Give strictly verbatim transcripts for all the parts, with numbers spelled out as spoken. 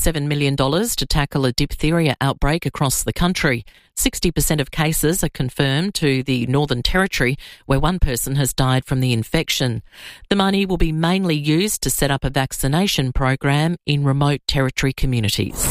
seven million dollars to tackle a diphtheria outbreak across the country. sixty percent of cases are confirmed to the Northern Territory, where one person has died from the infection. The money will be mainly used to set up a vaccination program in remote Territory communities.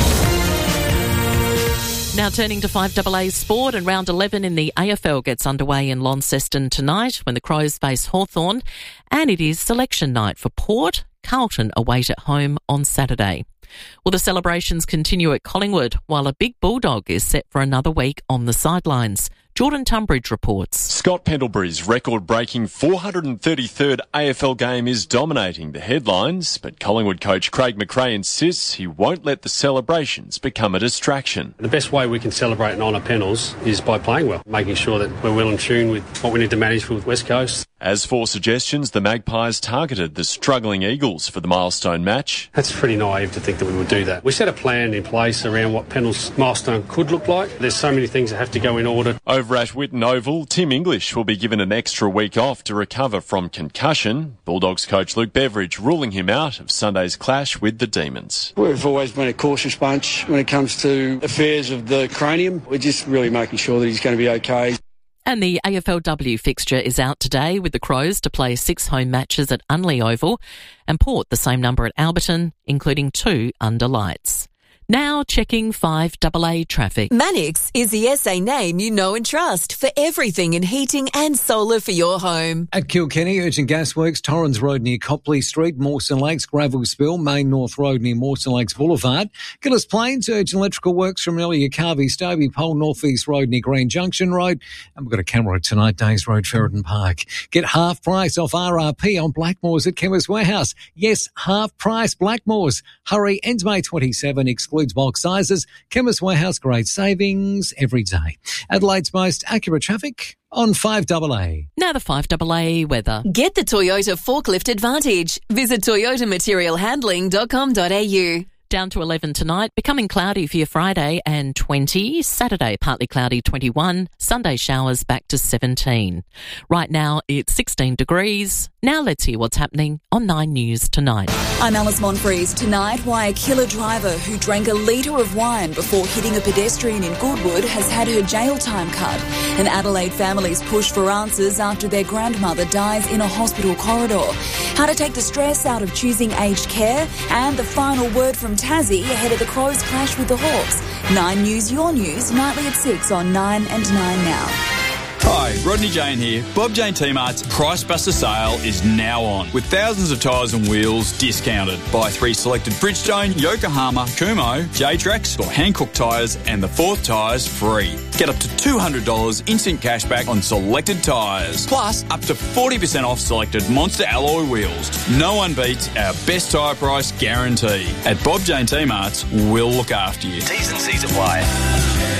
Now turning to five A A sport, and round eleven in the A F L gets underway in Launceston tonight when the Crows face Hawthorn, and it is selection night for Port. Carlton await at home on Saturday. Well, the celebrations continue at Collingwood, while a big bulldog is set for another week on the sidelines. Jordan Tunbridge reports. Scott Pendlebury's record-breaking four hundred thirty-third A F L game is dominating the headlines, but Collingwood coach Craig McRae insists he won't let the celebrations become a distraction. The best way we can celebrate and honour Pendles is by playing well, making sure that we're well in tune with what we need to manage with West Coast. As for suggestions, the Magpies targeted the struggling Eagles for the milestone match. That's pretty naive to think that we would do that. We set a plan in place around what Pendles' milestone could look like. There's so many things that have to go in order. Over at Whitten Oval, Tim English will be given an extra week off to recover from concussion. Bulldogs coach Luke Beveridge ruling him out of Sunday's clash with the Demons. We've always been a cautious bunch when it comes to affairs of the cranium. We're just really making sure that he's going to be okay. And the A F L W fixture is out today, with the Crows to play six home matches at Unley Oval and Port the same number at Alberton, including two under lights. Now checking five A A traffic. Manix is the S A name you know and trust for everything in heating and solar for your home. At Kilkenny, urgent gasworks, Torrens Road near Copley Street, Mawson Lakes, gravel spill, Main North Road near Mawson Lakes Boulevard. Gillis Plains, urgent electrical works from Elia Carvey, Stobie Pole, North East Road near Green Junction Road. And we've got a camera tonight, Days Road, Ferryden Park. Get half price off R R P on Blackmores at Chemist Warehouse. Yes, half price Blackmores. Hurry, ends May twenty-seven, excludes bulk sizes. Chemist Warehouse, great savings every day. Adelaide's most accurate traffic on five A A. Now the five A A weather. Get the Toyota Forklift Advantage. Visit toyota material handling dot com dot a u. Down to eleven tonight, becoming cloudy for your Friday and twenty. Saturday, partly cloudy, twenty-one. Sunday, showers back to seventeen. Right now, it's sixteen degrees. Now let's hear what's happening on Nine News tonight. I'm Alice Monfries. Tonight, why a killer driver who drank a litre of wine before hitting a pedestrian in Goodwood has had her jail time cut. An Adelaide family's push for answers after their grandmother dies in a hospital corridor. How to take the stress out of choosing aged care, and the final word from Tassie ahead of the Crows clash with the Hawks. Nine News, your news, nightly at six on Nine and Nine Now. Hi, Rodney Jane here. Bob Jane T-Mart's Price Buster sale is now on, with thousands of tyres and wheels discounted. Buy three selected Bridgestone, Yokohama, Kumho, J-Trax or Hankook tyres, and the fourth tyre's free. Get up to two hundred dollars instant cashback on selected tyres, plus up to forty percent off selected Monster alloy wheels. No one beats our best tyre price guarantee. At Bob Jane T-Mart's, we'll look after you. T's and C's apply.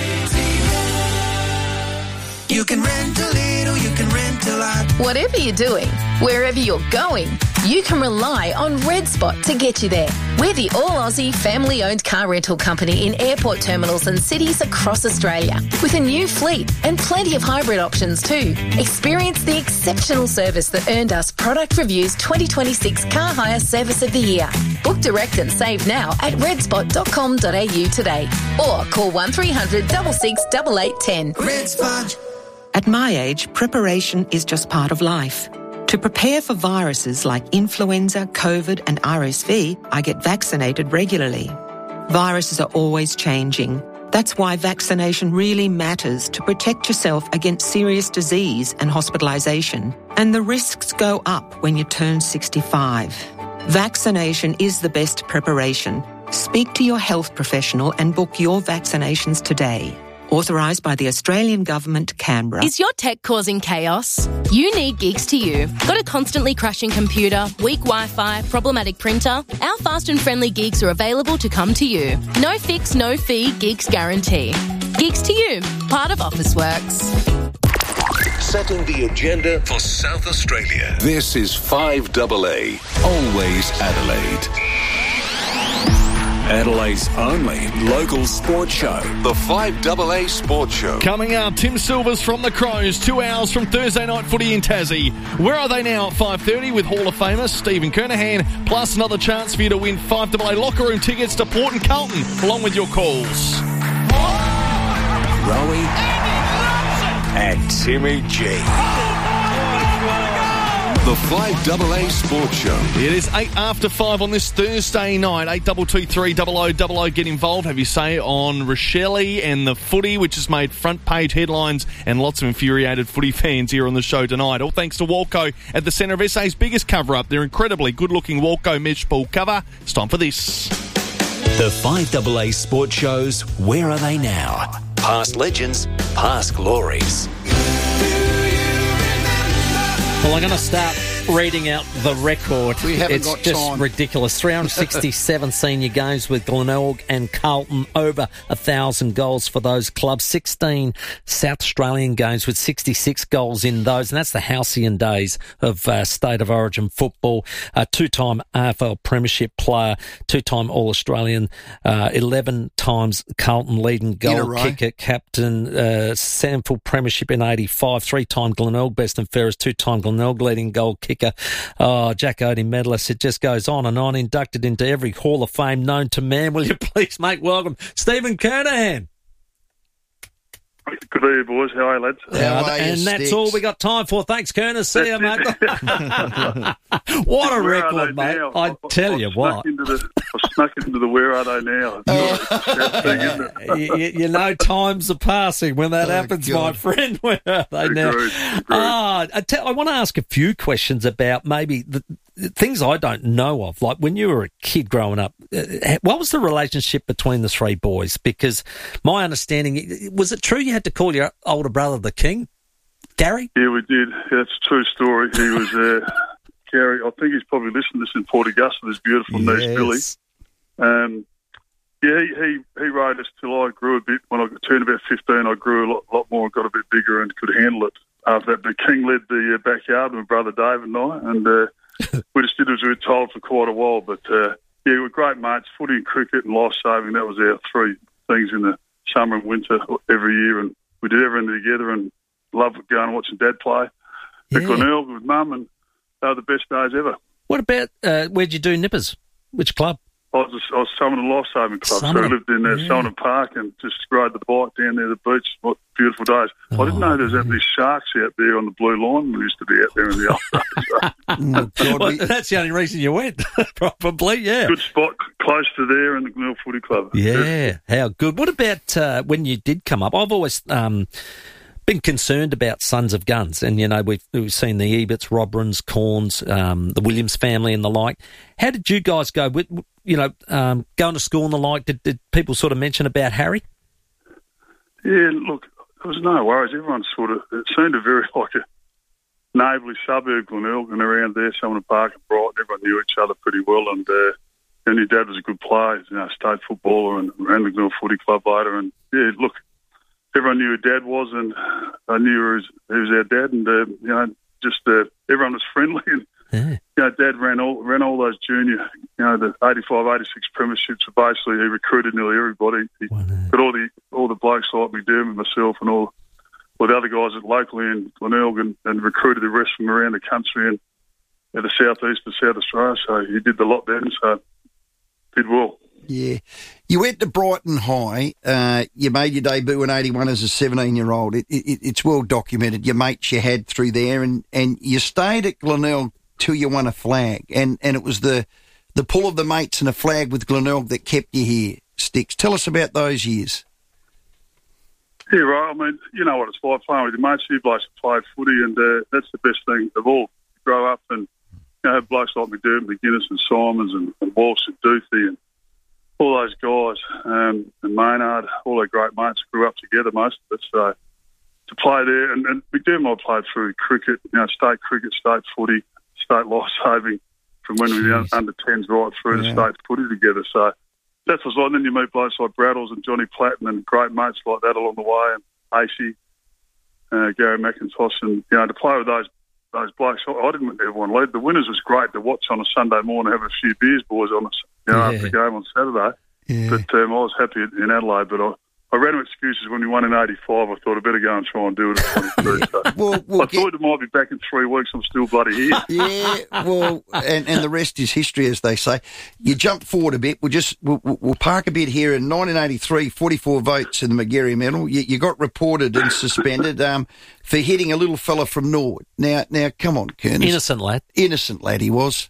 You can rent a little, you can rent a lot. Whatever you're doing, wherever you're going, you can rely on Red Spot to get you there. We're the all-Aussie family-owned car rental company in airport terminals and cities across Australia, with a new fleet and plenty of hybrid options too. Experience the exceptional service that earned us Product Review's twenty twenty-six Car Hire Service of the Year. Book direct and save now at redspot dot com dot a u today, or call one three hundred six six eight eight one zero. Red Spot. At my age, preparation is just part of life. To prepare for viruses like influenza, COVID and R S V, I get vaccinated regularly. Viruses are always changing. That's why vaccination really matters to protect yourself against serious disease and hospitalisation. And the risks go up when you turn sixty-five. Vaccination is the best preparation. Speak to your health professional and book your vaccinations today. Authorised by the Australian Government, Canberra. Is your tech causing chaos? You need Geeks to You. Got a constantly crashing computer, weak Wi-Fi, problematic printer? Our fast and friendly Geeks are available to come to you. No fix, no fee, Geeks guarantee. Geeks to You, part of Officeworks. Setting the agenda for South Australia. This is five A A, always Adelaide. Adelaide's only local sports show. The five A A Sports Show. Coming up, Tim Silvers from the Crows, two hours from Thursday night footy in Tassie. Where are they now at five thirty with Hall of Famer Stephen Kernahan, plus another chance for you to win five A A locker room tickets to Port and Carlton, along with your calls. Rowie and Timmy G. The five A A Sports Show. It is eight after five on this Thursday night. eight two two three double oh double oh. Get involved. Have you say on Rochelle and the footy, which has made front page headlines and lots of infuriated footy fans here on the show tonight. All thanks to Walco at the centre of S A's biggest cover-up. Their incredibly good-looking Walco mesh pool cover. It's time for this. The five A A Sports Show's Where Are They Now? Past legends, past glories. Well, I'm going to start reading out the record. We haven't it's got just time. ridiculous. three hundred sixty-seven senior games with Glenelg and Carlton, over one thousand goals for those clubs. sixteen South Australian games with sixty-six goals in those, and that's the halcyon days of uh, State of Origin football. A two-time A F L Premiership player, two-time All-Australian, uh, eleven times Carlton leading goal kicker, captain, uh, Samford Premiership in eighty-five, three-time Glenelg best and fairest, two-time Glenelg leading goal kicker. Oh, Jack Odie medalist. It just goes on and on. Inducted into every Hall of Fame known to man. Will you please make welcome Stephen Kernahan? Good day, boys. How are you, lads? Yeah, uh, and that's sticks. all we got time for. Thanks, Kerner. See you, mate. What a Where record, mate. Now? I I, tell I, you I what. Into the, I snuck into the Where Are They Now? uh, you, you know times are passing when that oh, happens, God. my friend. Where are they now? Agreed, agreed. Ah, I, tell, I want to ask a few questions about maybe the, the things I don't know of. Like when you were a kid growing up, uh, what was the relationship between the three boys? Because my understanding, was it true you had to call your older brother the King? Gary? Yeah, we did. Yeah, it's a true story. He was, uh, Gary, I think he's probably listened to this in Port Augusta, this beautiful yes. niece, Billy. Um, yeah, he, he, he rode us till I grew a bit. When I turned about fifteen, I grew a lot, lot more and got a bit bigger and could handle it. After that, but King led the uh, backyard with my brother David and I, and uh, we just did as we were told for quite a while. But, uh, yeah, we were great mates. Footy and cricket and life-saving, that was our three things in the summer and winter every year, and we did everything together and loved going and watching Dad play yeah. at Glenelg with Mum, and they were the best days ever. What about, uh, where'd you do Nippers? Which club? I was, I was Summerton Lifesaving Club, Summerton. so I lived in uh, yeah. Summerton Park and just rode the bike down there, the beach. What beautiful days. Oh, I didn't know there was that many sharks out there on the Blue Line. We used to be out there in the old days. So. oh, well, that's the only reason you went, probably, yeah. Good spot, close to there in the Glenelg Footy Club. Yeah, yeah. How good. What about uh, when you did come up? I've always... Um, been concerned about Sons of Guns, and you know we've, we've seen the Eberts, Robrins, Corns, um, the Williams family, and the like. How did you guys go with, you know, um, going to school and the like? Did, did people sort of mention about Harry? Yeah, look, there was no worries. Everyone sort of it seemed a very like a neighbourly suburb, Glenelg, and around there, Summerton Park and Brighton. Everyone knew each other pretty well, and uh, and your dad was a good player, you know, state footballer, and ran the Glenelg Footy Club later. And yeah, look. Everyone knew who Dad was, and I knew he was, he was our dad, and uh, you know, just uh, everyone was friendly. And yeah. you know, Dad ran all ran all those junior, you know, the eighty-five, eighty-six premierships. Basically, he recruited nearly everybody. He wow. got all the all the blokes like me, Dermot, myself, and all, all the other guys locally in Glenelg, and, and recruited the rest from around the country and uh, the southeast of South Australia. So he did the lot then, so did well. Yeah. You went to Brighton High. Uh, you made your debut in eighty-one as a seventeen-year-old. It, it, it's well documented, your mates you had through there, and, and you stayed at Glenelg till you won a flag. And, and it was the, the pull of the mates and a flag with Glenelg that kept you here, Sticks. Tell us about those years. Yeah, right. I mean, you know what it's like playing with your mates. You blokes have played footy, and uh, that's the best thing of all. You grow up and you know, have blokes like McDermott, McGuinness and Simons and, and Walsh and Doothy and all those guys, um, and Maynard, all their great mates grew up together, most of it. So to play there, and, and McDermott I played through cricket, you know, state cricket, state footy, state life-saving, from when Jeez. we were under tens right through yeah. to state footy together. So that's what's like. And then you meet blokes like Braddles and Johnny Platten and great mates like that along the way, and Acey, uh, Gary McIntosh, and, you know, to play with those those blokes, I, I didn't want everyone lead. The winners was great to watch on a Sunday morning, have a few beers, boys, on a, you know, yeah. after the game on Saturday. Yeah. But um, I was happy in Adelaide, but I, I ran with excuses when we won in eighty-five. I thought I'd better go and try and do it at twenty-two. So well, well, I thought it might be back in three weeks. I'm still bloody here. Yeah, well, and, and the rest is history, as they say. You jump forward a bit. We'll just we'll, we'll park a bit here. In nineteen eighty-three, forty-four votes in the McGarry Medal. You, you got reported and suspended um, for hitting a little fella from Norwood. Now, now, come on, Curtis. Innocent lad. Innocent lad he was.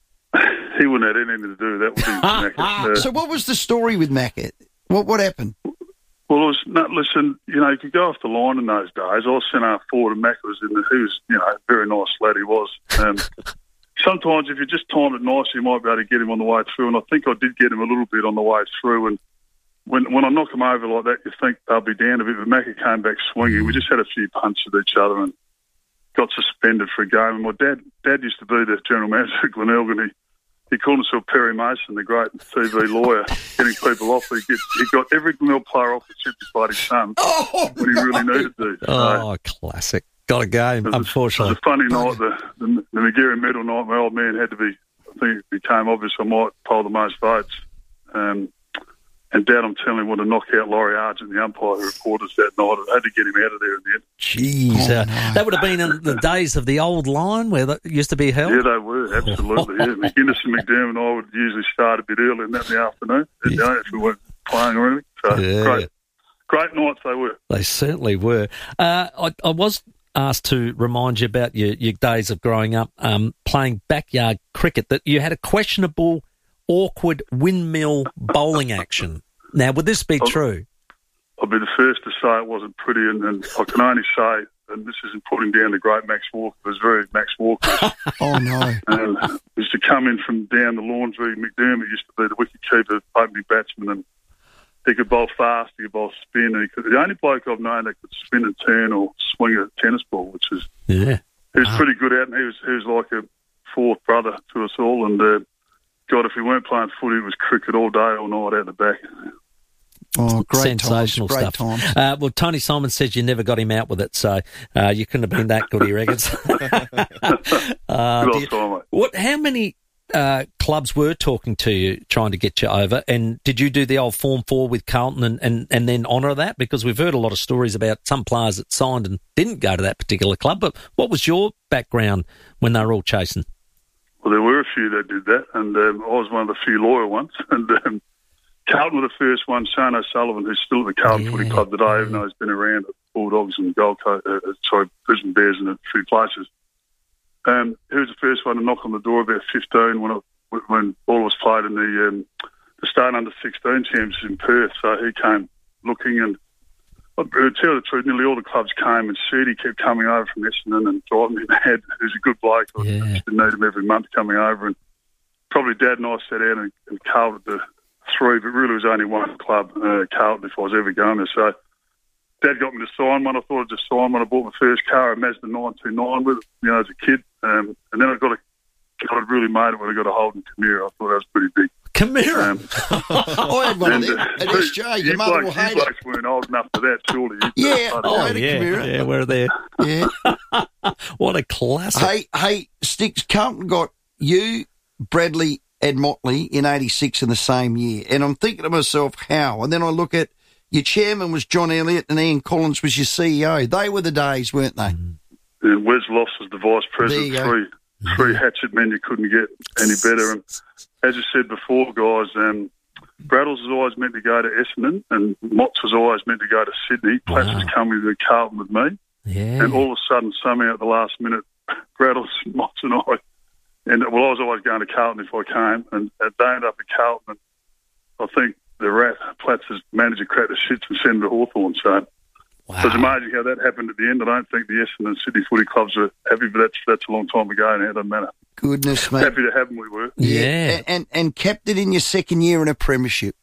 He wouldn't have anything to do with that. With his uh, so what was the story with Macca? What what happened? Well, it was not, listen, you know, you could go off the line in those days. I was sent out forward and Macca was in the, he was, you know, a very nice lad he was. Um, sometimes if you just timed it nicely, you might be able to get him on the way through, and I think I did get him a little bit on the way through, and when when I knock him over like that, you think they'll be down a bit, but Macca came back swinging. We just had a few punches at each other and got suspended for a game. And my dad dad used to be the general manager at Glenelg, and he, he called himself Perry Mason, the great T V lawyer, getting people off. He, gets, he got every Glenelg player off the chip despite his son oh, when he really needed to. Oh, so, classic. Got a game, it was, unfortunately. It was a funny night, the, the, the McGarry Medal night. My old man had to be, I think it became obvious I might poll the most votes. Um, and Dad, I'm telling him, what a knockout Laurie Argent, the umpire who reported us that night. I had to get him out of there in the end. Jeez. Oh, uh, no. That would have been in the days of the old line where that used to be held? Yeah, they were, absolutely. Yeah. McGuinness and McDermott and I would usually start a bit early in that in the afternoon, yeah. you know, if we weren't playing or anything. So, yeah. great, great nights they were. They certainly were. Uh, I, I was asked to remind you about your, your days of growing up um, playing backyard cricket, that you had a questionable, awkward windmill bowling action. Now, would this be I'll, true? I'll be the first to say it wasn't pretty, and, and I can only say, and this isn't putting down the great Max Walker, it was very Max Walker. Oh, no. And he used to come in from down the laundry. McDermott used to be the wicket-keeper, opening batsman, and he could bowl fast, he could bowl spin. And he could, the only bloke I've known that could spin and turn or swing a tennis ball, which is... Yeah. He was wow. pretty good at it, and he was, he was like a fourth brother to us all, and... Uh, God, if we weren't playing footy, it was cricket all day, all night out the back. Oh, great Sensational times, great stuff. Times. Uh, well, Tony Simon says you never got him out with it, so uh, you couldn't have been that good, he reckons. uh, good you, time, mate. What? How many uh, clubs were talking to you, trying to get you over? And did you do the old Form four with Carlton and, and, and then honour that? Because we've heard a lot of stories about some players that signed and didn't go to that particular club. But what was your background when they were all chasing? Well, there were a few that did that, and um, I was one of the few loyal ones. And um, Carlton were the first one. Shane O'Sullivan, who's still at the Carlton yeah. Footy Club today, even though he's been around at Bulldogs and Gold Coast, uh, sorry, Brisbane Bears and a few places. Um, he was the first one to knock on the door about fifteen when I, when ball was played in the um, the Start Under sixteen Championships in Perth. So he came looking, and I'll tell you the truth, nearly all the clubs came, and Sheedy kept coming over from Essendon and driving me mad. He was a good bloke. I yeah. used to need him every month coming over, and probably Dad and I sat down and, and Carlton at the three, but really it was only one club, uh, Carlton, if I was ever going there. So Dad got me to sign one. I thought I'd just sign one. I bought my first car, a Mazda nine two nine with it, you know, as a kid. Um, and then I got a, got really made it when I got a Holden Camira. I thought that was pretty big. Camira? Um, I had one of them at S J. Your mother blokes, will hate you it. blokes weren't old enough for that, surely. Yeah, oh, I had a yeah, Camira. yeah, we're there. Yeah. What a classic. Hey, hey, Sticks, Carlton got you, Bradley and Motley in eighty-six in the same year. And I'm thinking to myself, how? And then I look at your chairman was John Elliott and Ian Collins was your C E O. They were the days, weren't they? Mm. And Wes Loss was the vice president. Three, three hatchet men, you couldn't get any better. And as you said before, guys, um, Braddles was always meant to go to Essendon, and Motts was always meant to go to Sydney. Platts Wow. was coming to Carlton with me. Yeah. And all of a sudden, somehow at the last minute, Braddles, Motts and I, and well, I was always going to Carlton if I came, and they ended up at Carlton. And I think the rat, Platts' manager, cracked the shits and sent him to Hawthorn. So wow. it was amazing how that happened at the end. I don't think the Essendon and Sydney footy clubs are happy, but that's that's a long time ago now. It doesn't matter. Goodness, mate. Happy to have them, we were. Yeah. And, and and kept it in your second year in a premiership.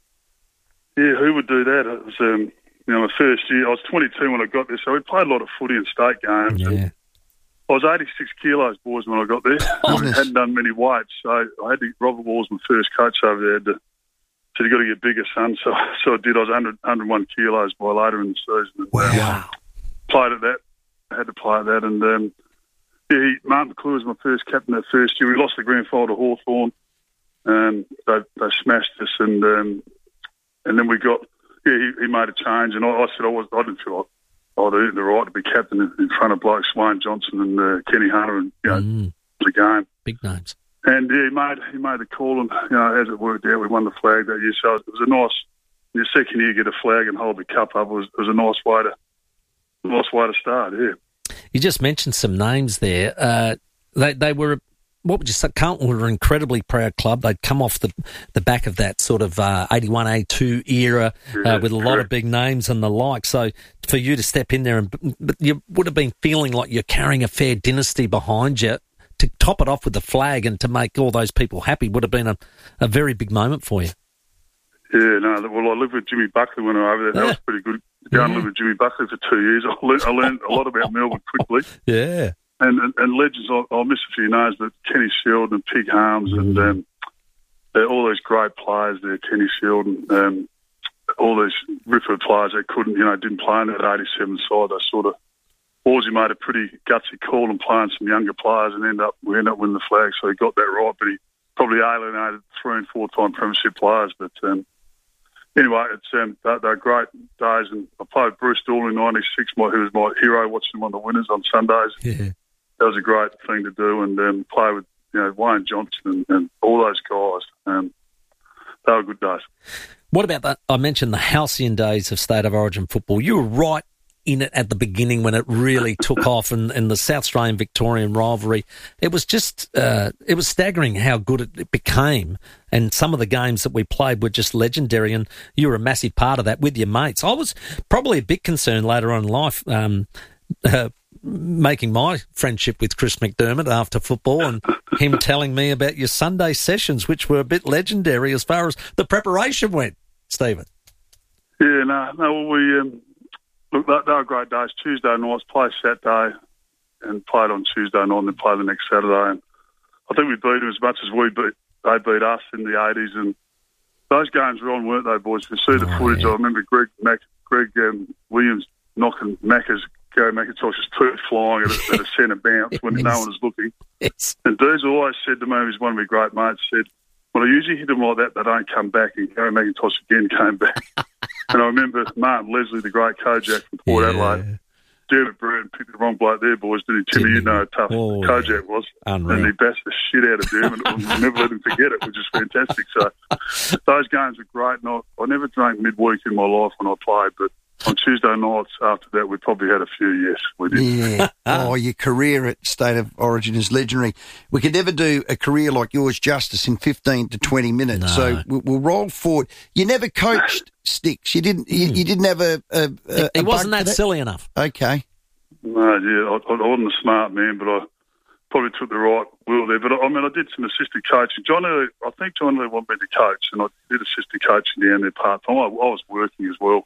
Yeah, who would do that? It was, um, you know, my first year. I was twenty-two when I got there, so we played a lot of footy and state games. Yeah. I was eighty-six kilos, boys, when I got there. Oh, I hadn't done many weights, so I had to. Robert Wall's my first coach over there. Had to, said you got to get bigger, son. So, so I did. I was one hundred one kilos by later in the season. Wow. And, um, played at that. I had to play at that, and um, yeah, he, Martin McClure was my first captain that first year. We lost the grand final to Hawthorn. Um, they, they smashed us, and um, and then we got yeah. He, he made a change, and I, I said I was I didn't feel like I'd earned the right to be captain in, in front of blokes Wayne Johnson and uh, Kenny Hunter, and you know mm. the game. Big names. And yeah, he made he made the call, and you know as it worked out, we won the flag that year. So it was a nice. In your second year, get a flag and hold the cup up. It was, it was a nice way to nice way to start. Yeah. You just mentioned some names there. Uh, they they were. What would you say? Carlton were an incredibly proud club. They'd come off the, the back of that sort of uh, eighty-one, eighty-two era yeah, uh, with a lot correct. of big names and the like. So for you to step in there, and but you would have been feeling like you're carrying a fair dynasty behind you. To top it off with the flag and to make all those people happy would have been a, a very big moment for you. Yeah, no, well, I lived with Jimmy Buckley when I was over there. That yeah. was pretty good. Go and yeah. live with Jimmy Buckley for two years. I learned, I learned a lot about Melbourne quickly. Yeah. And and, and legends, I'll, I'll miss a few names, but Kenny Sheldon and Pig Harms mm. and um, all those great players there, Kenny Sheldon, um, all these Rifford players that couldn't, you know, didn't play in that eighty-seven side. They sort of, Horsey made a pretty gutsy call and playing some younger players and end up we ended up winning the flag, so he got that right, but he probably alienated three and four-time premiership players, but... Um, Anyway, it's um, they're, they're great days, and I played Bruce Dooley in ninety-six, my, who was my hero, watching him on the winners on Sundays. Yeah. That was a great thing to do, and um, play with you know Wayne Johnson and, and all those guys. Um, they were good days. What about that? I mentioned the halcyon days of State of Origin football. You were right in it at the beginning when it really took off in, in the South Australian Victorian rivalry. It was just, uh, it was staggering how good it, it became. And some of the games that we played were just legendary. And you were a massive part of that with your mates. I was probably a bit concerned later on in life, um, uh, making my friendship with Chris McDermott after football and him telling me about your Sunday sessions, which were a bit legendary as far as the preparation went, Stephen. Yeah, no, no, well, we, um, Look, they were great days. Tuesday nights, play Saturday, and played on Tuesday night, and then play the next Saturday. And I think we beat them as much as we beat they beat us in the eighties. And those games were on, weren't they, boys? We see the oh, footage. Yeah. I remember Greg Mac, Greg um, Williams knocking Macca's Gary McIntosh's tooth flying at a, at a centre bounce when yes. no one was looking. Yes. And Dees always said to me, he's one of my great mates, said, well, I usually hit them like that, they don't come back. And Gary McIntosh again came back. And I remember Martin Leslie, the great Kojak from Port yeah. Adelaide. Dermot Brereton picked the wrong bloke there, boys, didn't he? Timmy, you know how tough oh, Kojak yeah. was. Unreal. And he bashed the shit out of Dermot and never let him forget it, which is fantastic. So those games were great. And I, I never drank midweek in my life when I played, but on Tuesday nights after that, we probably had a few, yes, we did. Yeah. Oh, your career at State of Origin is legendary. We could never do a career like yours justice in fifteen to twenty minutes. No. So we'll, we'll roll forward. You never coached Sticks. You didn't You, you didn't have a... a, a he a wasn't that, that silly enough. Okay. No, yeah, I, I wasn't a smart man, but I probably took the right wheel there. But, I, I mean, I did some assistant coaching. John Early, I think John Early wanted me to coach, and I did assistant coaching down there part-time. I, I was working as well.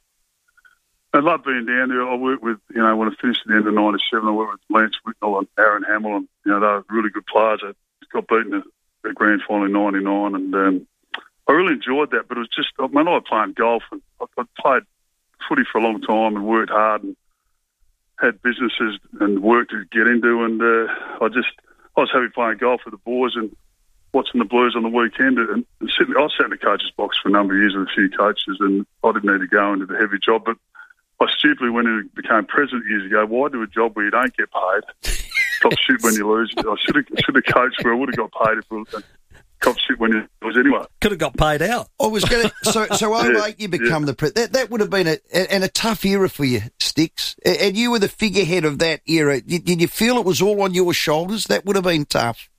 I love being down there. I worked with, you know, when I finished at the end of ninety-seven, I worked with Lance Whitnell and Aaron Hamill, and, you know, they were really good players. I got beaten at the grand final in ninety-nine, and um, I really enjoyed that. But it was just, I mean, I was playing golf, and I, I played footy for a long time and worked hard and had businesses and work to get into, and uh, I just, I was happy playing golf with the boys and watching the Blues on the weekend. And, and sitting, I sat in the coach's box for a number of years with a few coaches, and I didn't need to go into the heavy job, but I stupidly went in and became president years ago. Why do a job where you don't get paid? Cop shit when you lose. I should have should have coached where I would have got paid if it was cop shit when you lose anyway. Could have got paid out. I was going to. So so oh yeah, eight you become yeah. the pre- that that would have been a and a tough era for you, Sticks. And you were the figurehead of that era. Did, did you feel it was all on your shoulders? That would have been tough.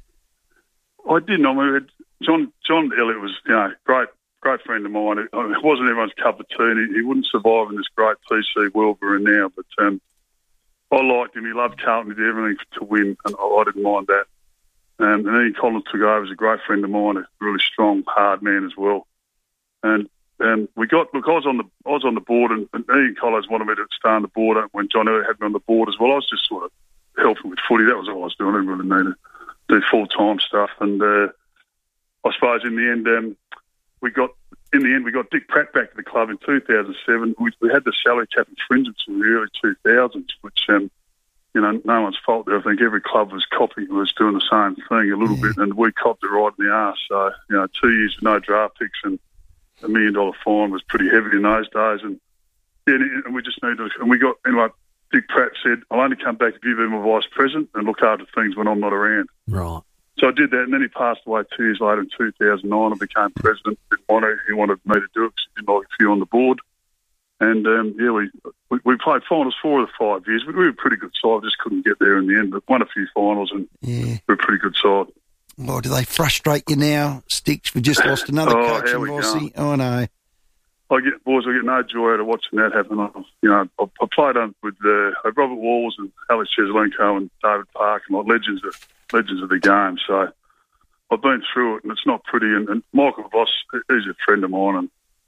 I didn't. I mean, John John Elliott was, you know, great. Great friend of mine. It wasn't everyone's cup of tea, and he, he wouldn't survive in this great P C world we're in now. But um, I liked him. He loved Carlton. He did everything to win, and I, I didn't mind that. Um, and Ian Collins took over. He was a great friend of mine, a really strong, hard man as well. And um, we got look. I was on the I was on the board, and, and Ian Collins wanted me to stay on the board when John Elliott had me on the board as well. I was just sort of helping with footy. That was all I was doing. I didn't really need to do full time stuff. And uh, I suppose in the end. Um, We got in the end. We got Dick Pratt back to the club in two thousand seven. We, we had the salary cap and fringe until the early two thousands, which um, you know, no one's fault there. I think every club was copying, was doing the same thing a little yeah. bit, and we copped it right in the arse. So, you know, two years with no draft picks and a million dollar fine was pretty heavy in those days. And yeah, and we just need to, and we got, and like Dick Pratt said, I'll only come back if you've been my vice president and look after things when I'm not around. Right. So I did that, and then he passed away two years later in two thousand nine. I became president. Didn't want to. He wanted me to do it because he didn't like a few on the board. And, um, yeah, we, we we played finals four of the five years. We were a pretty good side. Just couldn't get there in the end, but won a few finals, and yeah. we're a pretty good side. Oh, do they frustrate you now, Sticks? We just lost another oh, coach in Vossi. Oh, no. I get, boys, I get no joy out of watching that happen. I, you know, I, I played on with uh, Robert Walls and Alex Cheselenko and David Park, and like legends of, legends of the game. So I've been through it, and it's not pretty. And, and Michael Voss, he's a friend of mine, and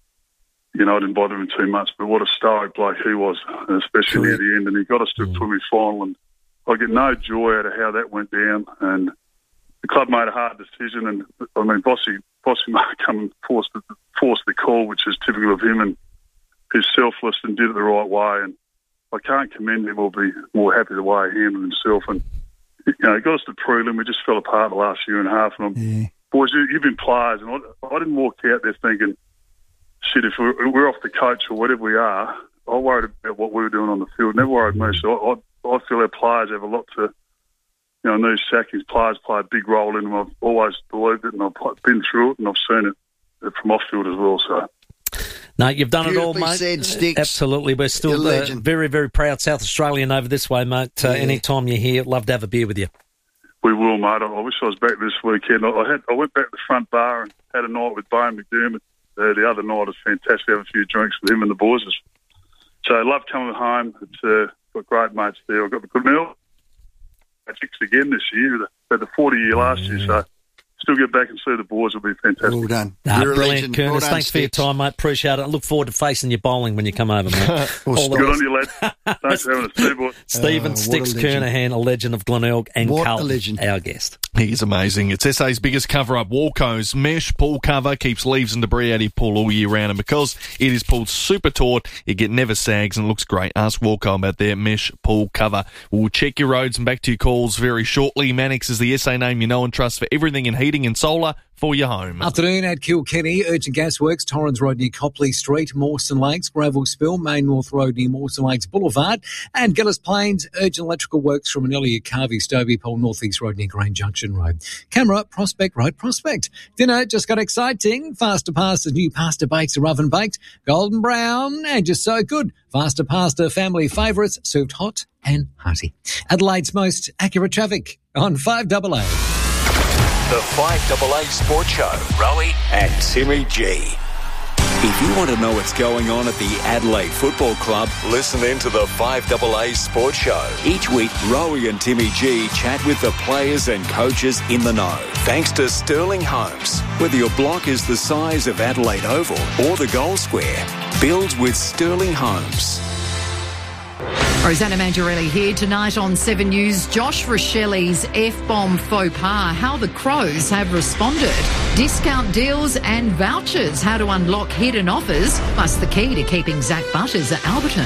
you know, I didn't bother him too much, but what a stoic bloke he was, especially near the end. And he got us to mm. a preliminary final, and I get no joy out of how that went down. And the club made a hard decision, and I mean, Bossy, Bossy might come and force the, force the call, which is typical of him, and he's selfless and did it the right way. And I can't commend him or be more happy the way he handled himself. And you know, he got us to prelim. We just fell apart the last year and a half. And I'm, yeah. boys, you, you've been players, and I, I didn't walk out there thinking, shit, if we're, we're off the coach or whatever we are, I worried about what we were doing on the field. Never worried me. So I, I, I feel our players have a lot to, you know, these Sackies players play a big role in them. I've always believed it, and I've been through it, and I've seen it from off field as well. So. No, you've done it all, mate. Said, Sticks. Absolutely. We're still uh, very, very proud South Australian over this way, mate. Uh, yeah. Anytime you're here, love to have a beer with you. We will, mate. I, I wish I was back this weekend. I, I had I went back to the front bar and had a night with Bowen McDermott. Uh, the other night was fantastic. Have a few drinks with him and the boys. So I love coming home. It's uh, got great mates there. I've got the good meal. Six again this year. Had the forty year last year. So still get back and see the boys will be fantastic. Well done. Nah, brilliant, Kerners. Well done, Thanks Sticks. for your time, mate. Appreciate it. I look forward to facing your bowling when you come over, mate. well, good on you, lad. Thanks for having us too, boy. Stephen uh, Sticks Kernahan, a legend of Glenelg, and what Carlton, a legend. our guest. He's amazing. It's S A's biggest cover-up. Walco's mesh pool cover keeps leaves and debris out of your pool all year round, and because it is pulled super taut, it get never sags and looks great. Ask Walco about their mesh pool cover. We'll check your roads and back to your calls very shortly. Mannix is the S A name you know and trust for everything in heating and solar for your home. Afternoon at Kilkenny. Urgent Gasworks, Torrens Road near Copley Street, Mawson Lakes, Gravel Spill, Main North Road near Mawson Lakes Boulevard, and Gillis Plains, urgent electrical works from Manelli at Carvey, Stobie Pole, North East Road near Grange Junction Road. Camera, Prospect Road, Prospect. Dinner just got exciting. Faster Pasta's new pasta bakes are oven baked, golden brown, and just so good. Faster Pasta family favourites, served hot and hearty. Adelaide's most accurate traffic on five A A. The five A A Sports Show, Rowie and Timmy G. If you want to know what's going on at the Adelaide Football Club, listen in to the five A A Sports Show. Each week, Rowie and Timmy G chat with the players and coaches in the know. Thanks to Sterling Homes. Whether your block is the size of Adelaide Oval or the Gold Square, build with Sterling Homes. Rosanna Mangiarelli here tonight on Seven News. Josh Rochelli's F-bomb faux pas, how the Crows have responded. Discount deals and vouchers, how to unlock hidden offers, plus the key to keeping Zach Butters at Alberton.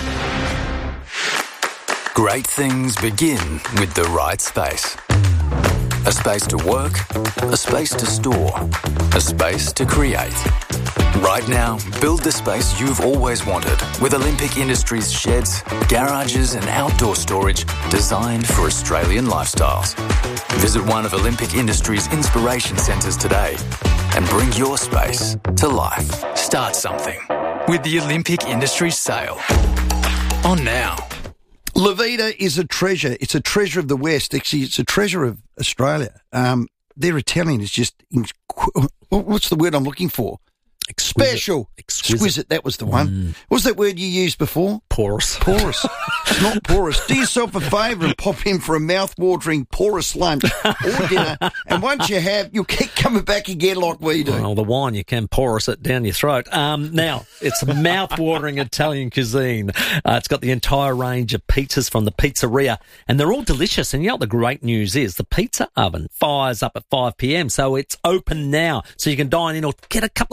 Great things begin with the right space. A space to work, a space to store, a space to create. Right now, build the space you've always wanted with Olympic Industries sheds, garages and outdoor storage designed for Australian lifestyles. Visit one of Olympic Industries' inspiration centres today and bring your space to life. Start something with the Olympic Industries sale. On now. Levita is a treasure. It's a treasure of the West. Actually, it's a treasure of Australia. Um, their Italian is just, inqu- what's the word I'm looking for? Exquisite. Special. Exquisite. Exquisite. That was the one. Mm. What was that word you used before? Porous. Porous. It's not porous. Do yourself a favour and pop in for a mouth-watering porous lunch or dinner. And once you have, you'll keep coming back again like we do. Well, the wine, you can porous it down your throat. Um, now, it's mouth-watering Italian cuisine. Uh, it's got the entire range of pizzas from the pizzeria, and they're all delicious. And you know what the great news is? The pizza oven fires up at five p.m, so it's open now. So you can dine in or get a couple of takeaways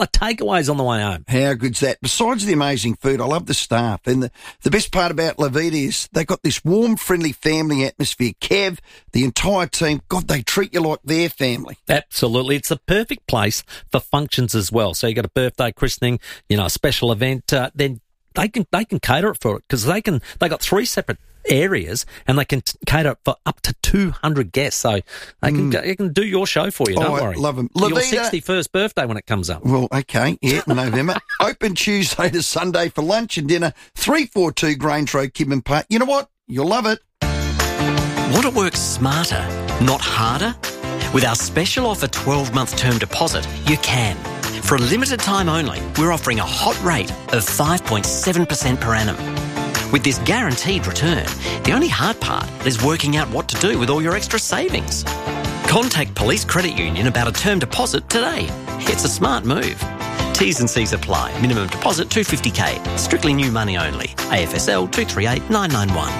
takeaways on the way home. How good's that? Besides the amazing food, I love the staff. And the, the best part about La Vida is they've got this warm, friendly family atmosphere. Kev, the entire team, God, they treat you like their family. Absolutely. It's a perfect place for functions as well. So you got a birthday, christening, you know, a special event, uh, then they can they can cater it for it because they can. They got three separate areas and they can t- cater it for up to two hundred guests. So they can mm. they can do your show for you. Don't oh, worry. I love them. Your Vida, sixty-first birthday when it comes up. Well, okay, yeah, November. Open Tuesday to Sunday for lunch and dinner. three forty-two Grange Road, Kidman Park. You know what? You'll love it. Want to work smarter, not harder? With our special offer twelve-month term deposit, you can. For a limited time only, we're offering a hot rate of five point seven percent per annum. With this guaranteed return, the only hard part is working out what to do with all your extra savings. Contact Police Credit Union about a term deposit today. It's a smart move. T's and C's apply. Minimum deposit two hundred fifty thousand. Strictly new money only. A F S L two three eight nine nine one.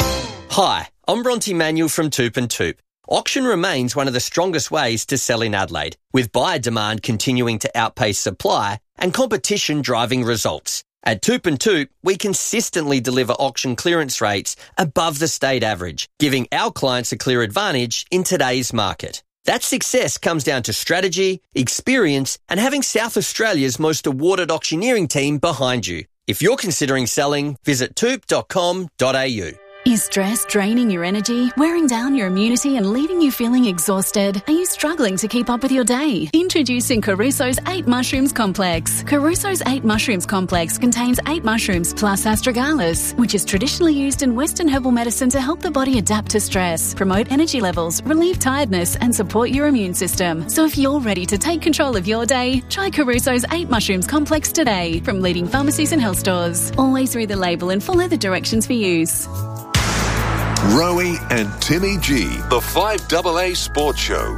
Hi, I'm Bronte Manuel from Toop and Toop. Auction remains one of the strongest ways to sell in Adelaide, with buyer demand continuing to outpace supply and competition driving results. At Toop and Toop, we consistently deliver auction clearance rates above the state average, giving our clients a clear advantage in today's market. That success comes down to strategy, experience, and having South Australia's most awarded auctioneering team behind you. If you're considering selling, visit toop dot com dot a u. Is stress draining your energy, wearing down your immunity and leaving you feeling exhausted? Are you struggling to keep up with your day? Introducing Caruso's eight Mushrooms Complex. Caruso's eight Mushrooms Complex contains eight mushrooms plus astragalus, which is traditionally used in Western herbal medicine to help the body adapt to stress, promote energy levels, relieve tiredness and support your immune system. So if you're ready to take control of your day, try Caruso's eight Mushrooms Complex today from leading pharmacies and health stores. Always read the label and follow the directions for use. Rowie and Timmy G, the five A A Sports Show.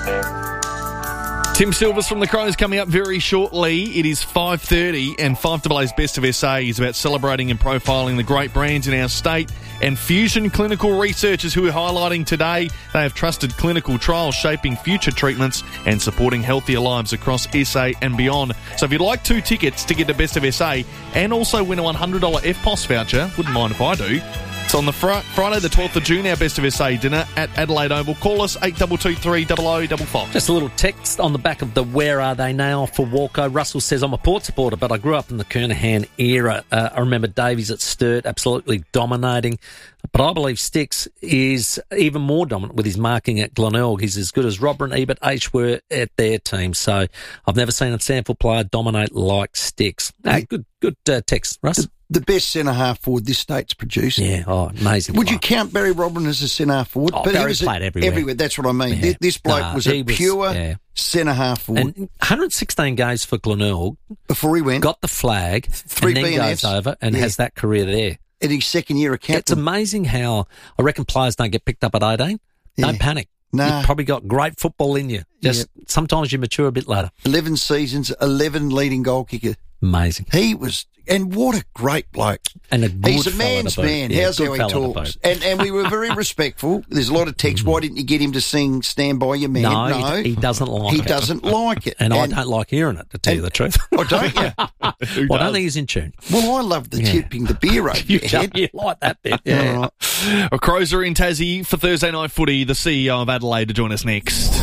Tim Silvers from the Crows coming up very shortly. It is five thirty and five A A's Best of S A is about celebrating and profiling the great brands in our state and Fusion Clinical researchers who are highlighting today they have trusted clinical trials shaping future treatments and supporting healthier lives across S A and beyond. So if you'd like two tickets to get the Best of S A and also win a one hundred dollars F P O S voucher, wouldn't mind if I do, it's on the fr- Friday the twelfth of June, our Best of S A dinner at Adelaide Oval. Call us eight two two three zero zero five five. Just a little text on the back of the Where Are They Now for Walco. Russell says, I'm a Port supporter, but I grew up in the Kernahan era. Uh, I remember Davies at Sturt absolutely dominating. But I believe Sticks is even more dominant with his marking at Glenelg. He's as good as Robert and Ebert H were at their team. So I've never seen a Sanford player dominate like Sticks. Uh, good good uh, text, Russ. The, the best centre-half forward this state's produced. Yeah, oh, amazing. Would player. you count Barry Robin as a centre-half forward? Oh, but Barry he was played a, everywhere. everywhere. That's what I mean. Yeah. This, this bloke Nah, was a was, pure yeah. centre-half forward. And one hundred sixteen games for Glenelg. Before he went. Got the flag. Three and then B N Fs. goes over and yeah. has that career there. In his second year of captain. It's amazing how I reckon players don't get picked up at eighteen. Yeah. Don't panic. Nah. You've probably got great football in you. Just yeah. sometimes you mature a bit later. eleven seasons, eleven leading goal kicker. Amazing. He was, and what a great bloke. And a good He's a man's man. Yeah, How's how he talks. And, and we were very respectful. There's a lot of text. Why didn't you get him to sing Stand By Your Man? No, no. He, he doesn't like he it. He doesn't like it. And, and I don't like hearing it, to tell you the truth. Oh, don't you? Well, I don't think he's in tune. Well, I love the yeah. tipping the beer over you your head. You like that bit. Yeah. Right. Well, Crows are in Tassie for Thursday Night Footy. The C E O of Adelaide to join us next.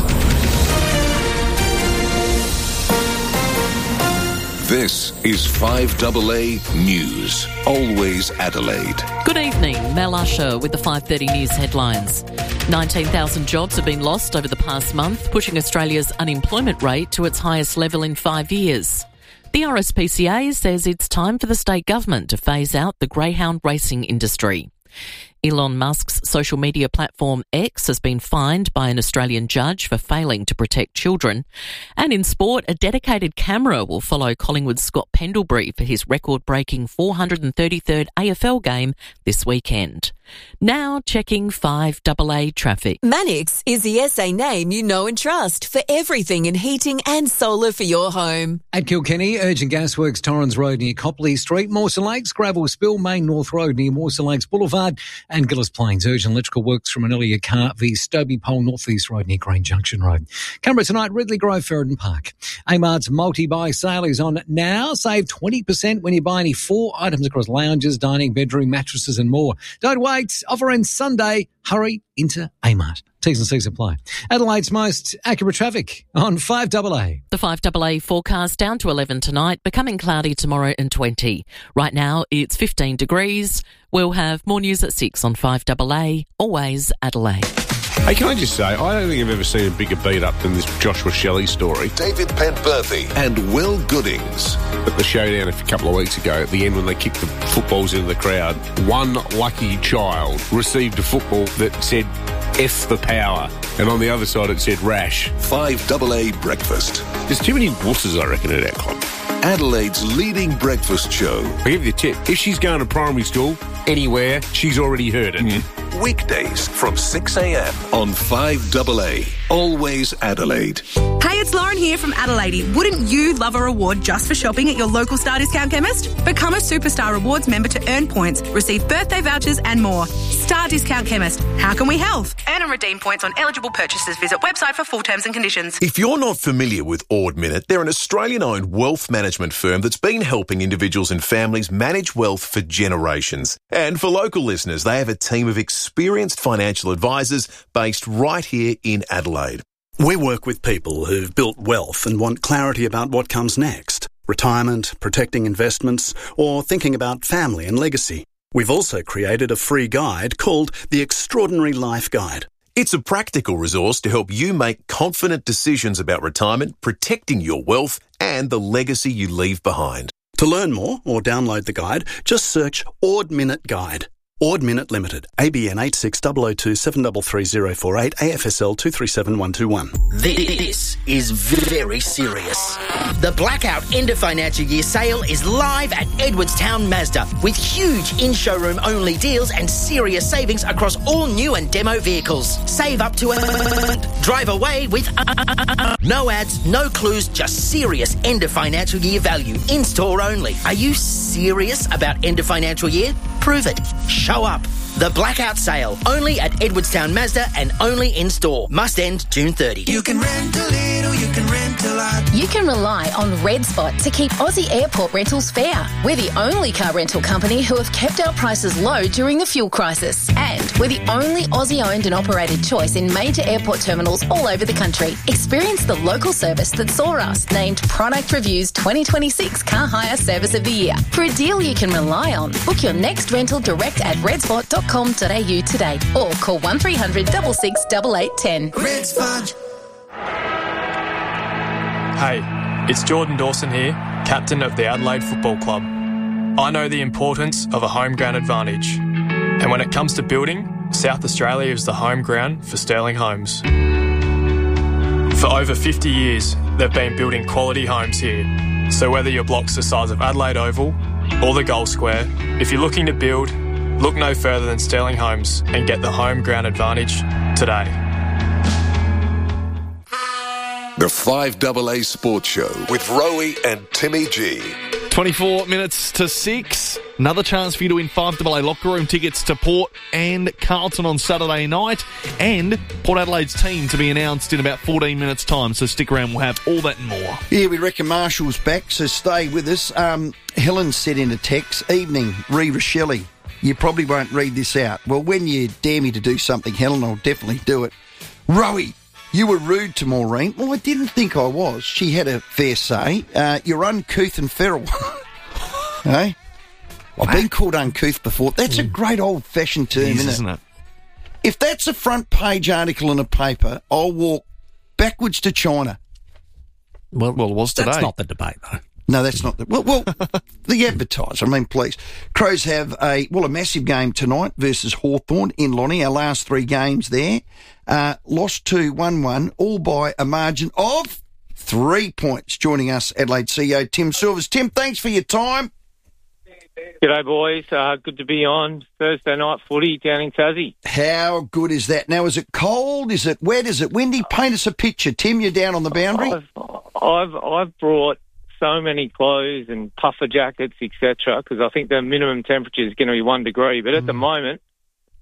This is five A A News. Always Adelaide. Good evening. Mel Usher with the five thirty News headlines. nineteen thousand jobs have been lost over the past month, pushing Australia's unemployment rate to its highest level in five years. The R S P C A says it's time for the state government to phase out the greyhound racing industry. Elon Musk's social media platform X has been fined by an Australian judge for failing to protect children. And in sport, a dedicated camera will follow Collingwood's Scott Pendlebury for his record-breaking four hundred thirty-third A F L game this weekend. Now checking five A A traffic. Manix is the S A name you know and trust for everything in heating and solar for your home. At Kilkenny, Urgent Gasworks, Torrens Road near Copley Street, Mawson Lakes, gravel spill, Main North Road near Mawson Lakes Boulevard, And Gillis Plains, urgent electrical works from Anelia Car v Stobie Pole, North East Road near Green Junction Road. Canberra tonight, Ridley Grove, Ferryden Park. Amart's multi-buy sale is on now. Save twenty percent when you buy any four items across lounges, dining, bedroom, mattresses and more. Don't wait. Offer ends Sunday. Hurry into Amart. T's and C's apply. Adelaide's most accurate traffic on five double A. The five double A forecast down to eleven tonight, becoming cloudy tomorrow and twenty. Right now it's fifteen degrees. We'll have more news at six on five double A. Always Adelaide. Hey, can I just say, I don't think I've ever seen a bigger beat-up than this Joshua Shelley story. David Penberthy and Will Goodings. At the showdown a couple of weeks ago, at the end when they kicked the footballs into the crowd, one lucky child received a football that said F the power, and on the other side it said rash. five double A Breakfast. There's too many wusses, I reckon, at our club. Adelaide's leading breakfast show. I'll give you a tip. If she's going to primary school, anywhere, she's already heard it. Mm. Weekdays from six a.m. on five double A. Always Adelaide. Hey, it's Lauren here from Adelaide. Wouldn't you love a reward just for shopping at your local Star Discount chemist? Become a Superstar Rewards member to earn points, receive birthday vouchers and more. Star Discount Chemist. How can we help? Earn and redeem points on eligible purchases. Visit website for full terms and conditions. If you're not familiar with Ord Minnett, they're an Australian-owned wealth management firm that's been helping individuals and families manage wealth for generations. And for local listeners, they have a team of experienced financial advisors based right here in Adelaide. We work with people who've built wealth and want clarity about what comes next. Retirement, protecting investments, or thinking about family and legacy. We've also created a free guide called the Extraordinary Life Guide. It's a practical resource to help you make confident decisions about retirement, protecting your wealth, and the legacy you leave behind. To learn more or download the guide, just search Ord Minnett Guide. Ord Minnett Limited, A B N eight six zero zero two seven three three zero four eight, A F S L two three seven one two one. This is very serious. The Blackout End of Financial Year sale is live at Edwardstown Mazda with huge in-showroom only deals and serious savings across all new and demo vehicles. Save up to a... Drive away with... No ads, no clues, just serious end of financial year value. In-store only. Are you serious about end of financial year? Prove it. Show up. The Blackout Sale, only at Edwardstown Mazda and only in-store. Must end June thirtieth. You can rent a little, you can rent a lot. You can rely on Red Spot to keep Aussie airport rentals fair. We're the only car rental company who have kept our prices low during the fuel crisis. And we're the only Aussie-owned and operated choice in major airport terminals all over the country. Experience the local service that saw us named Product Review's twenty twenty-six Car Hire Service of the Year. For a deal you can rely on, book your next rental direct at redspot dot com dot a u today or call one three hundred six six eight eight one zero. Red Spot. Hey, it's Jordan Dawson here, captain of the Adelaide Football Club. I know the importance of a home ground advantage. And when it comes to building, South Australia is the home ground for Sterling Homes. For over fifty years, they've been building quality homes here. So whether your block's the size of Adelaide Oval or the Gold Square, if you're looking to build, look no further than Sterling Homes and get the home ground advantage today. The five double A Sports Show with Rowie and Timmy G. twenty-four minutes to six. Another chance for you to win five double A locker room tickets to Port and Carlton on Saturday night, and Port Adelaide's team to be announced in about fourteen minutes' time. So stick around, we'll have all that and more. Yeah, we reckon Marshall's back, so stay with us. Um, Helen said in a text, evening, Ree Rochelle. You probably won't read this out. Well, when you dare me to do something, Helen, I'll definitely do it. Rowie, you were rude to Maureen. Well, I didn't think I was. She had a fair say. Uh, you're uncouth and feral. Hey? I've been called uncouth before. That's a great old-fashioned term, Yes, isn't, isn't it? it? If that's a front-page article in a paper, I'll walk backwards to China. Well, well it was today. That's not the debate, though. No, that's not the... Well, well the advertiser, I mean, please. Crows have a, well, a massive game tonight versus Hawthorn in Lonnie. Our last three games there. Uh, lost to one one, all by a margin of three points. Joining us, Adelaide C E O Tim Silvers. Tim, thanks for your time. G'day, boys. Uh, good to be on Thursday night footy down in Tassie. How good is that? Now, is it cold? Is it wet? Is it windy? Paint us a picture. Tim, you're down on the boundary. I've, I've, I've brought so many clothes and puffer jackets, et cetera, because I think the minimum temperature is going to be one degree. But at mm. the moment,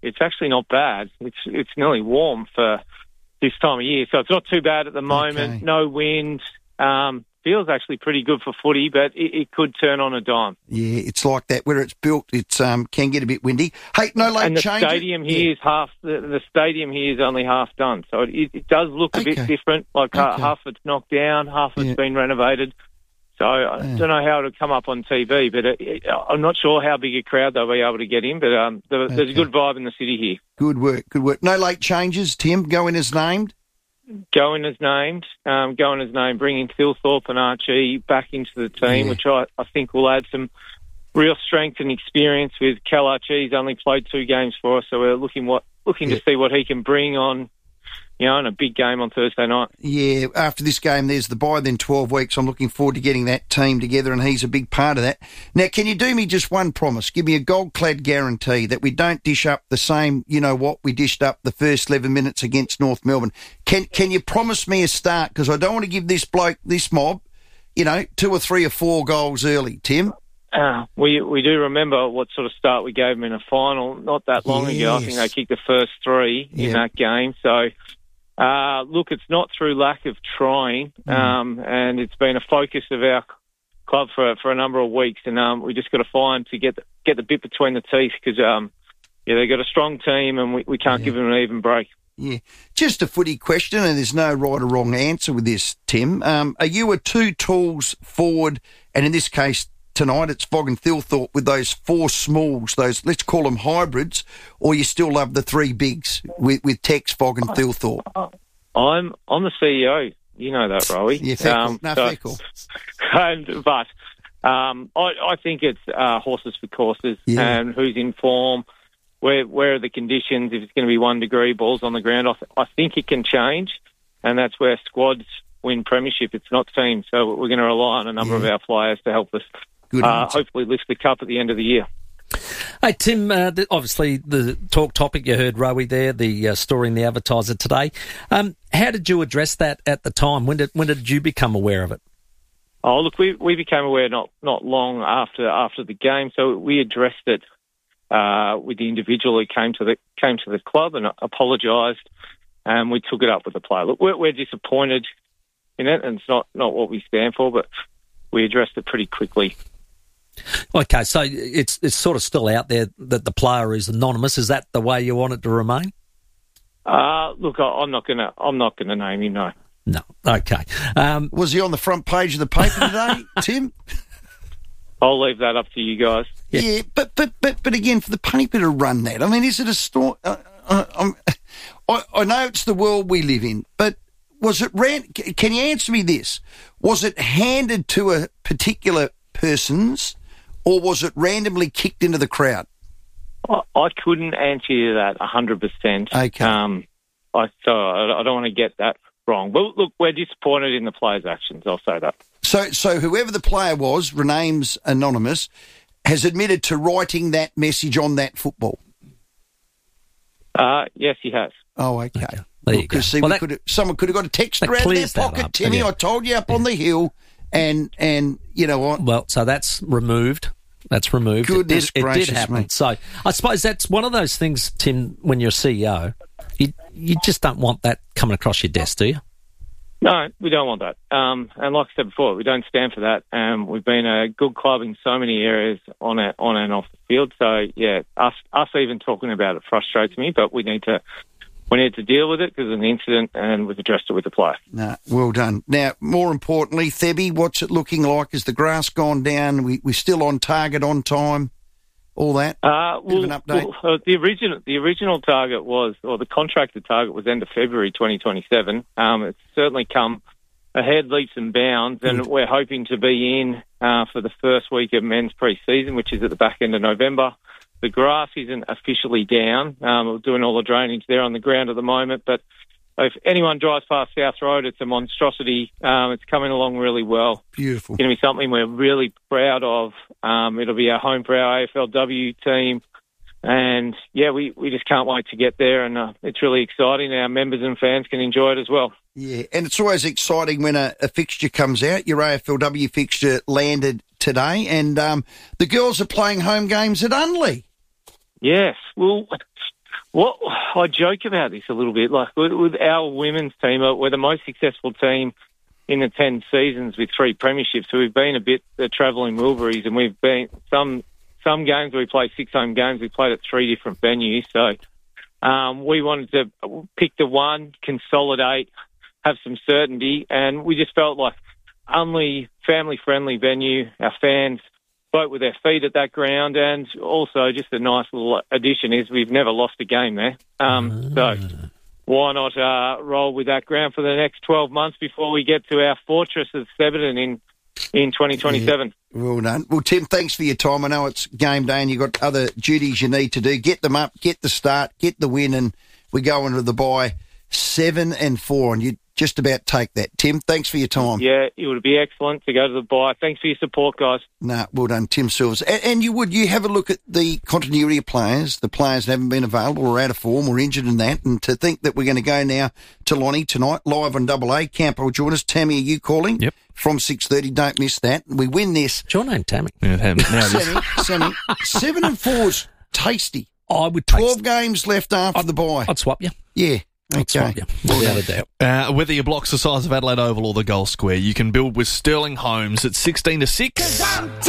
it's actually not bad. It's it's nearly warm for this time of year, so it's not too bad at the moment. Okay. No wind. Um, feels actually pretty good for footy, but it, it could turn on a dime. Yeah, it's like that. Where it's built, it's um can get a bit windy. Hey, no late And the changes. stadium here Yeah. is half. The, the stadium here is only half done, so it, it does look a Okay. bit different. Like uh, Okay. half of it's knocked down, half of it's Yeah. been renovated. So I Yeah. don't know how it'll come up on T V, but it, it, I'm not sure how big a crowd they'll be able to get in. But um, the, there's Okay. a good vibe in the city here. Good work, good work. No late changes, Tim. Going as named. Going as named, um, going as named, bringing Thilthorpe and Archie back into the team, Yeah. which I, I think will add some real strength and experience. With Cal Archie's only played two games for us, so we're looking what looking Yeah. to see what he can bring on, you know, in a big game on Thursday night. Yeah, after this game, there's the bye, then twelve weeks. I'm looking forward to getting that team together, and he's a big part of that. Now, can you do me just one promise? Give me a gold-clad guarantee that we don't dish up the same, you know what, we dished up the first eleven minutes against North Melbourne. Can can you promise me a start? Because I don't want to give this bloke, this mob, you know, two or three or four goals early, Tim. Uh, we we do remember what sort of start we gave them in a final not that long ago. I think they Yes. kicked the first three in Yeah. that game. So, uh, look, it's not through lack of trying, um, and it's been a focus of our club for for a number of weeks, and um, we just got to find to get the, get the bit between the teeth because um, yeah, they've got a strong team, and we, we can't give them an even break. Yeah. Just a footy question, and there's no right or wrong answer with this, Tim. Um, are you a two tools forward, and in this case tonight it's Fogg and Thilthorpe with those four smalls, those, let's call them hybrids, or you still love the three bigs with, with Tex, Fogg and Thilthorpe? I'm I'm the C E O. You know that, Rowie. Yeah, fair call. No, so- fair call. and, but um, I, I think it's uh, horses for courses Yeah. and who's in form, where where are the conditions, if it's going to be one degree, balls on the ground. I, th- I think it can change, and that's where squads win premiership. It's not teams, so we're going to rely on a number of our players to help us Good uh, answer. hopefully lift the cup at the end of the year. Hey, Tim, uh, the, obviously the talk topic, you heard Rowie there, the uh, story in the Advertiser today. Um, how did you address that at the time? When did when did you become aware of it? Oh, look, we we became aware not, not long after after the game, so we addressed it uh, with the individual who came to the came to the club and apologised, and we took it up with the player. Look, we're, we're disappointed in it, and it's not, not what we stand for, but we addressed it pretty quickly. Okay, so it's it's sort of still out there that the player is anonymous. Is that the way you want it to remain? Uh, look, I, I'm not gonna I'm not gonna name him. No. No. Okay. Um, Was he on the front page of the paper today, Tim? I'll leave that up to you guys. Yeah, but, but but but again, for the paper to run that, I mean, is it a story? Uh, uh, um, I, I know it's the world we live in, but was it ran? c- Can you answer me this? Was it handed to a particular person's, or was it randomly kicked into the crowd? I, I couldn't answer you that one hundred percent. Okay. Um, I, so I, I don't want to get that wrong. But look, we're disappointed in the players' actions. I'll say that. So, so whoever the player was, rename's anonymous, has admitted to writing that message on that football. Uh, yes, he has. Oh, okay. There you go. Because see, Well, we that- could someone could have got a text that around their clears that pocket, up, Timmy. yeah. I told you up on the hill, and and you know what? Well, so that's removed. That's removed. Goodness it did, it gracious did happen. me. So I suppose that's one of those things, Tim, when you're C E O, you, you just don't want that coming across your desk, do you? No, we don't want that. Um, and like I said before, we don't stand for that. Um, we've been a good club in so many areas on and, on and off the field. So, yeah, us us even talking about it frustrates me, but we need to we need to deal with it because of an incident, and we've addressed it with the player. No, well done. Now, more importantly, Thebby, what's it looking like? Has the grass gone down? We, we're still on target, on time, all that? Uh, Bit of well, an update. well, uh, the original the original target was, or the contracted target was end of February twenty twenty-seven. Um, it's certainly come ahead leaps and bounds, and we're hoping to be in uh, for the first week of men's pre-season, which is at the back end of November. The grass isn't officially down. Um, we're doing all the drainage there on the ground at the moment, but if anyone drives past South Road, it's a monstrosity. Um, it's coming along really well. Beautiful. It's going to be something we're really proud of. Um, it'll be our home for our A F L W team. And, yeah, we, we just can't wait to get there, and uh, it's really exciting. Our members and fans can enjoy it as well. Yeah, and it's always exciting when a, a fixture comes out. Your A F L W fixture landed today, and um, the girls are playing home games at Unley. Yes. Well, Well, I joke about this a little bit. Like with, with our women's team, uh, we're the most successful team in the ten seasons with three premierships. So we've been a bit the travelling Wilburys, and we've been some some games where we play six home games. We played at three different venues. So um, we wanted to pick the one, consolidate, have some certainty, and we just felt like only family-friendly venue. Our fans vote with their feet at that ground, and also just a nice little addition is we've never lost a game there. Um, so why not uh, roll with that ground for the next twelve months before we get to our fortress of Thebarton in in twenty twenty-seven. Yeah, well done. Well, Tim, thanks for your time. I know it's game day and you've got other duties you need to do. Get them up, get the start, get the win, and we go into the bye seven and four, and you just about take that. Tim, thanks for your time. Yeah, it would be excellent to go to the bye. Thanks for your support, guys. Nah, well done, Tim Silvers. And, and you would, you have a look at the continuity of players, the players that haven't been available or out of form or injured and that, and to think that we're going to go now to Lonnie tonight, live on Double A. Campo will join us. Tammy, are you calling? Yep. From six thirty, don't miss that. We win this. What's your name, Tammy? Yeah, it happens. Now it is. Sammy, Sammy, seven and four's tasty. I would twelve taste- games left after I'd, the bye. I'd swap you. Yeah. I'd swap you. Without a doubt. Uh, whether your block's the size of Adelaide Oval or the Gold Square, you can build with Sterling Homes at sixteen to six.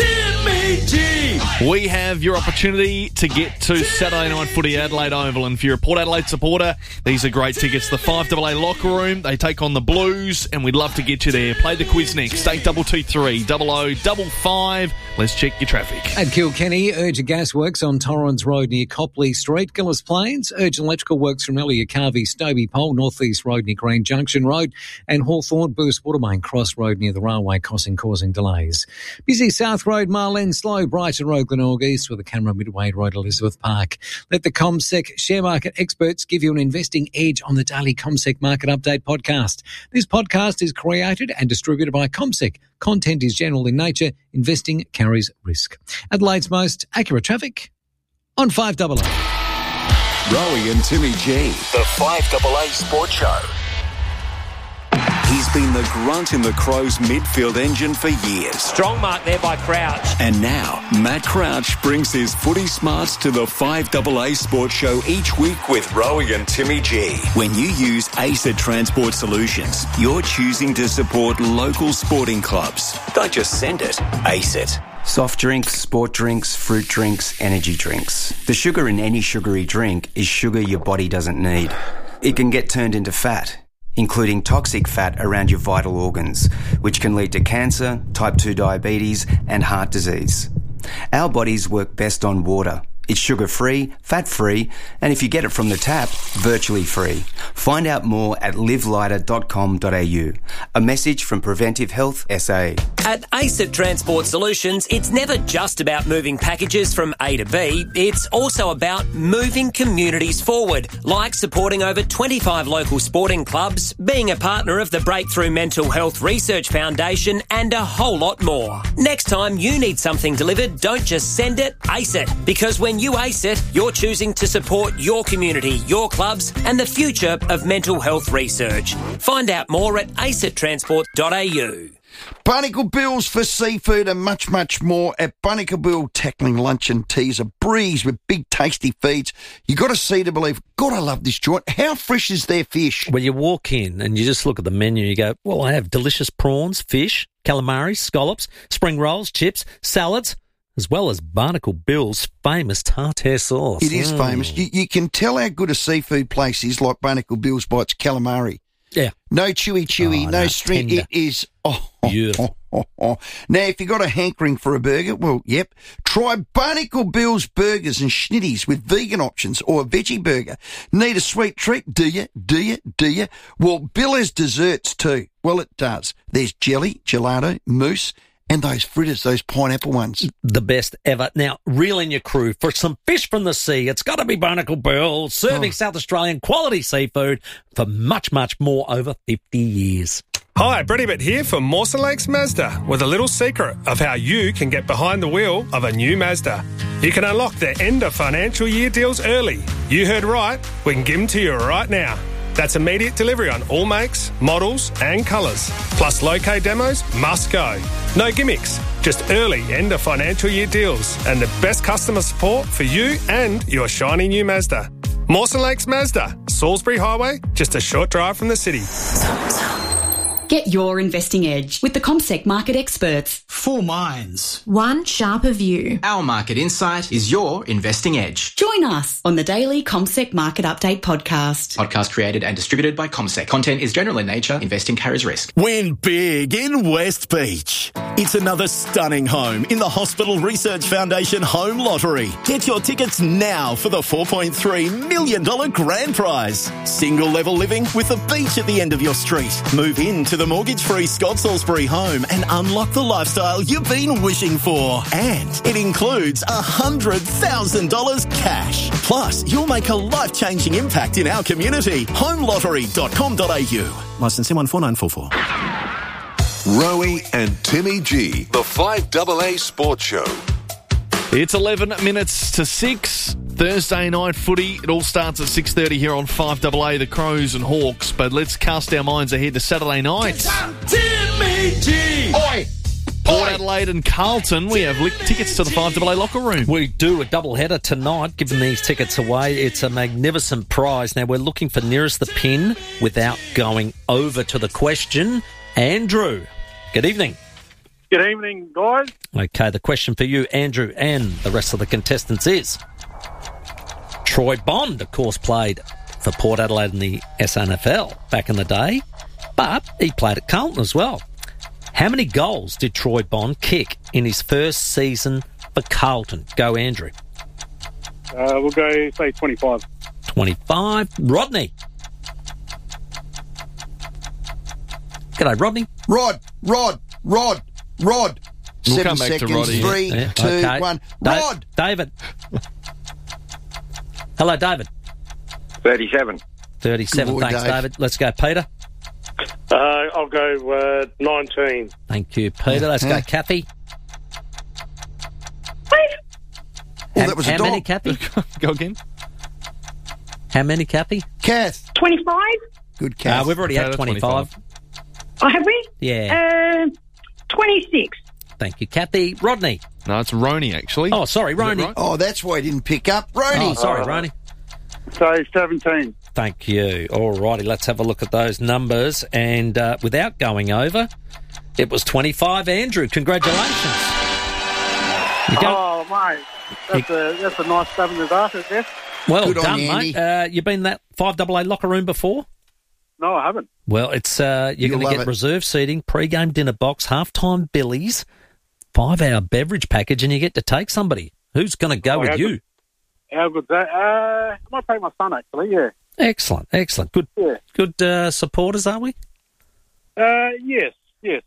We have your opportunity to get to Saturday night footy Adelaide Oval, and if you're a Port Adelaide supporter, these are great tickets. The five double A locker room, they take on the Blues, and we'd love to get you there. Play the quiz next, eight double two three double oh double five. Let's check your traffic. At Kilkenny, urgent gas works on Torrens Road near Copley Street. Gillis Plains, urgent electrical works from Elliot Carvey, Stobie Pole, North East Road near Green Junction Road, and Hawthorne Boost Watermain Cross Road near the railway crossing causing delays. Busy South Road, Marlene Slow, Brighton Road, Glenorg East with the camera Midway Road, Elizabeth Park. Let the ComSec share market experts give you an investing edge on the daily ComSec Market Update podcast. This podcast is created and distributed by ComSec. Content is general in nature. Investing carries risk. Adelaide's most accurate traffic on five double A. Rowie and Timmy G. The five double A Sports Show. He's been the grunt in the Crows midfield engine for years. Strong mark there by Crouch. And now, Matt Crouch brings his footy smarts to the five double A Sports Show each week with Rowie and Timmy G. When you use ACET Transport Solutions, you're choosing to support local sporting clubs. Don't just send it, ACET. Soft drinks, sport drinks, fruit drinks, energy drinks. The sugar in any sugary drink is sugar your body doesn't need. It can get turned into fat, including toxic fat around your vital organs, which can lead to cancer, type two diabetes, and heart disease. Our bodies work best on water. It's sugar-free, fat-free, and if you get it from the tap, virtually free. Find out more at live lighter dot com dot a u. A message from Preventive Health S A. At ACET Transport Solutions, it's never just about moving packages from A to B. It's also about moving communities forward, like supporting over twenty-five local sporting clubs, being a partner of the Breakthrough Mental Health Research Foundation, and a whole lot more. Next time you need something delivered, don't just send it, ACET, because when you ACET, you're choosing to support your community, your clubs, and the future of mental health research. Find out more at acet transport dot a u. Barnacle Bills for seafood and much, much more at Barnacle Bill. Tackling lunch and teas, a breeze with big tasty feeds. You got to see to believe. God, I love this joint. How fresh is their fish? Well, you walk in and you just look at the menu and you go, well, I have delicious prawns, fish, calamari, scallops, spring rolls, chips, salads, as well as Barnacle Bill's famous tartare sauce. It is mm. famous. You, you can tell how good a seafood place is, like Barnacle Bill's by its calamari. Yeah. No chewy chewy, oh, no no, string. tender. It is, oh, oh, oh, oh, oh. Now, if you got a hankering for a burger, well, yep, try Barnacle Bill's burgers and schnitties with vegan options or a veggie burger. Need a sweet treat? Do you? Do you? Do you? Well, Bill has desserts too. Well, it does. There's jelly, gelato, mousse, and those fritters, those pineapple ones. The best ever. Now, reel in your crew for some fish from the sea. It's got to be Barnacle Bill, serving oh. South Australian quality seafood for much, much more over fifty years. Hi, Brady Bit here for Mawson Lakes Mazda with a little secret of how you can get behind the wheel of a new Mazda. You can unlock the end of financial year deals early. You heard right. We can give them to you right now. That's immediate delivery on all makes, models and colours. Plus low-K demos must go. No gimmicks, just early end of financial year deals and the best customer support for you and your shiny new Mazda. Mawson Lakes Mazda, Salisbury Highway, just a short drive from the city. Get your investing edge with the CommSec market experts. Four minds. One sharper view. Our market insight is your investing edge. Join us on the daily CommSec Market Update podcast. Podcast created and distributed by CommSec. Content is general in nature. Investing carries risk. Win big in West Beach. It's another stunning home in the Hospital Research Foundation Home Lottery. Get your tickets now for the four point three million dollars grand prize. Single level living with a beach at the end of your street. Move into the mortgage-free Scott Salisbury home and unlock the lifestyle you've been wishing for. And it includes one hundred thousand dollars cash. Plus, you'll make a life-changing impact in our community. home lottery dot com dot a u. Licence M one four nine four four. Rowie and Timmy G, the five A A Sports Show. It's eleven minutes to six. Thursday night footy. It all starts at six thirty here on five A A, the Crows and Hawks. But let's cast our minds ahead to Saturday night. Timmy G! Oi! Port Adelaide and Carlton. We have licked tickets to the five A A locker room. We do a double header tonight, giving these tickets away. It's a magnificent prize. Now, we're looking for nearest the pin without going over to the question. Andrew, good evening. Good evening, guys. Okay, the question for you, Andrew, and the rest of the contestants is... Troy Bond, of course, played for Port Adelaide in the S A N F L back in the day, but he played at Carlton as well. How many goals did Troy Bond kick in his first season for Carlton? Go, Andrew. Uh, we'll go, say, twenty-five. twenty-five. Rodney. G'day, Rodney. Rod, Rod, Rod, Rod. We'll Seven come back to seconds. Roddy. Three, Yeah, two, okay. one. Da- Rod. David. Hello, David. thirty-seven. thirty-seven. Good boy, Thanks, Dave. David. Let's go, Peter. Uh, I'll go uh, nineteen. Thank you, Peter. Let's go, Kathy. Oh, that was a How dog. many, Kathy? Go again. How many, Kathy? Kath. twenty-five? Good, Kath. Uh, we've already had twenty-five. Oh, have we? Yeah. Uh, twenty-six. Thank you, Kathy. Rodney. No, it's Roni, actually. Oh, sorry, Is it Roni. right? Oh, that's why he didn't pick up. Roni. Oh, sorry, Roni. So, seventeen. Thank you. All righty, let's have a look at those numbers. And uh, without going over, it was twenty-five. Andrew, congratulations. You go- Oh, mate. That's a, that's a nice stab in the dark, I guess. well Good on done, you, mate. Uh, you been in that five A A locker room before? No, I haven't. Well, it's uh, you're You'll going to love get it. reserve seating, pre-game dinner box, halftime billies, five-hour beverage package, and you get to take somebody. Who's going to go Oh, with how you? good- How good's that? Uh, I might take my son, actually, yeah. Excellent, excellent. Good, Yeah. good uh, supporters, are we? Uh, yes, yes.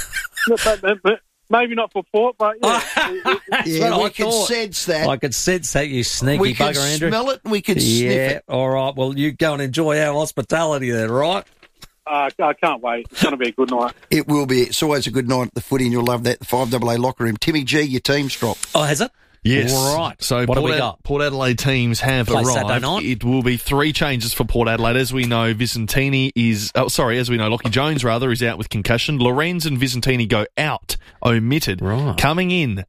Not that- but- but maybe not for Port, but yeah. That's Yeah, what we I could thought. sense that. I could sense that, you sneaky We could bugger, Andrew. smell it and we could yeah, sniff it. all right. Well, you go and enjoy our hospitality then, right? uh, I can't wait. It's going to be a good night. It will be. It's always a good night at the footy and you'll love that. The five A A locker room. Timmy G, your team's dropped. Oh, has it? Yes. All right. So what Port, do we Ad- got? Port Adelaide teams have Play Saturday arrived. night? It will be three changes for Port Adelaide. As we know, Vicentini is... Oh, sorry, as we know, Lockie Jones, rather, is out with concussion. Lorenz and Vicentini go out, omitted. Right. Coming in,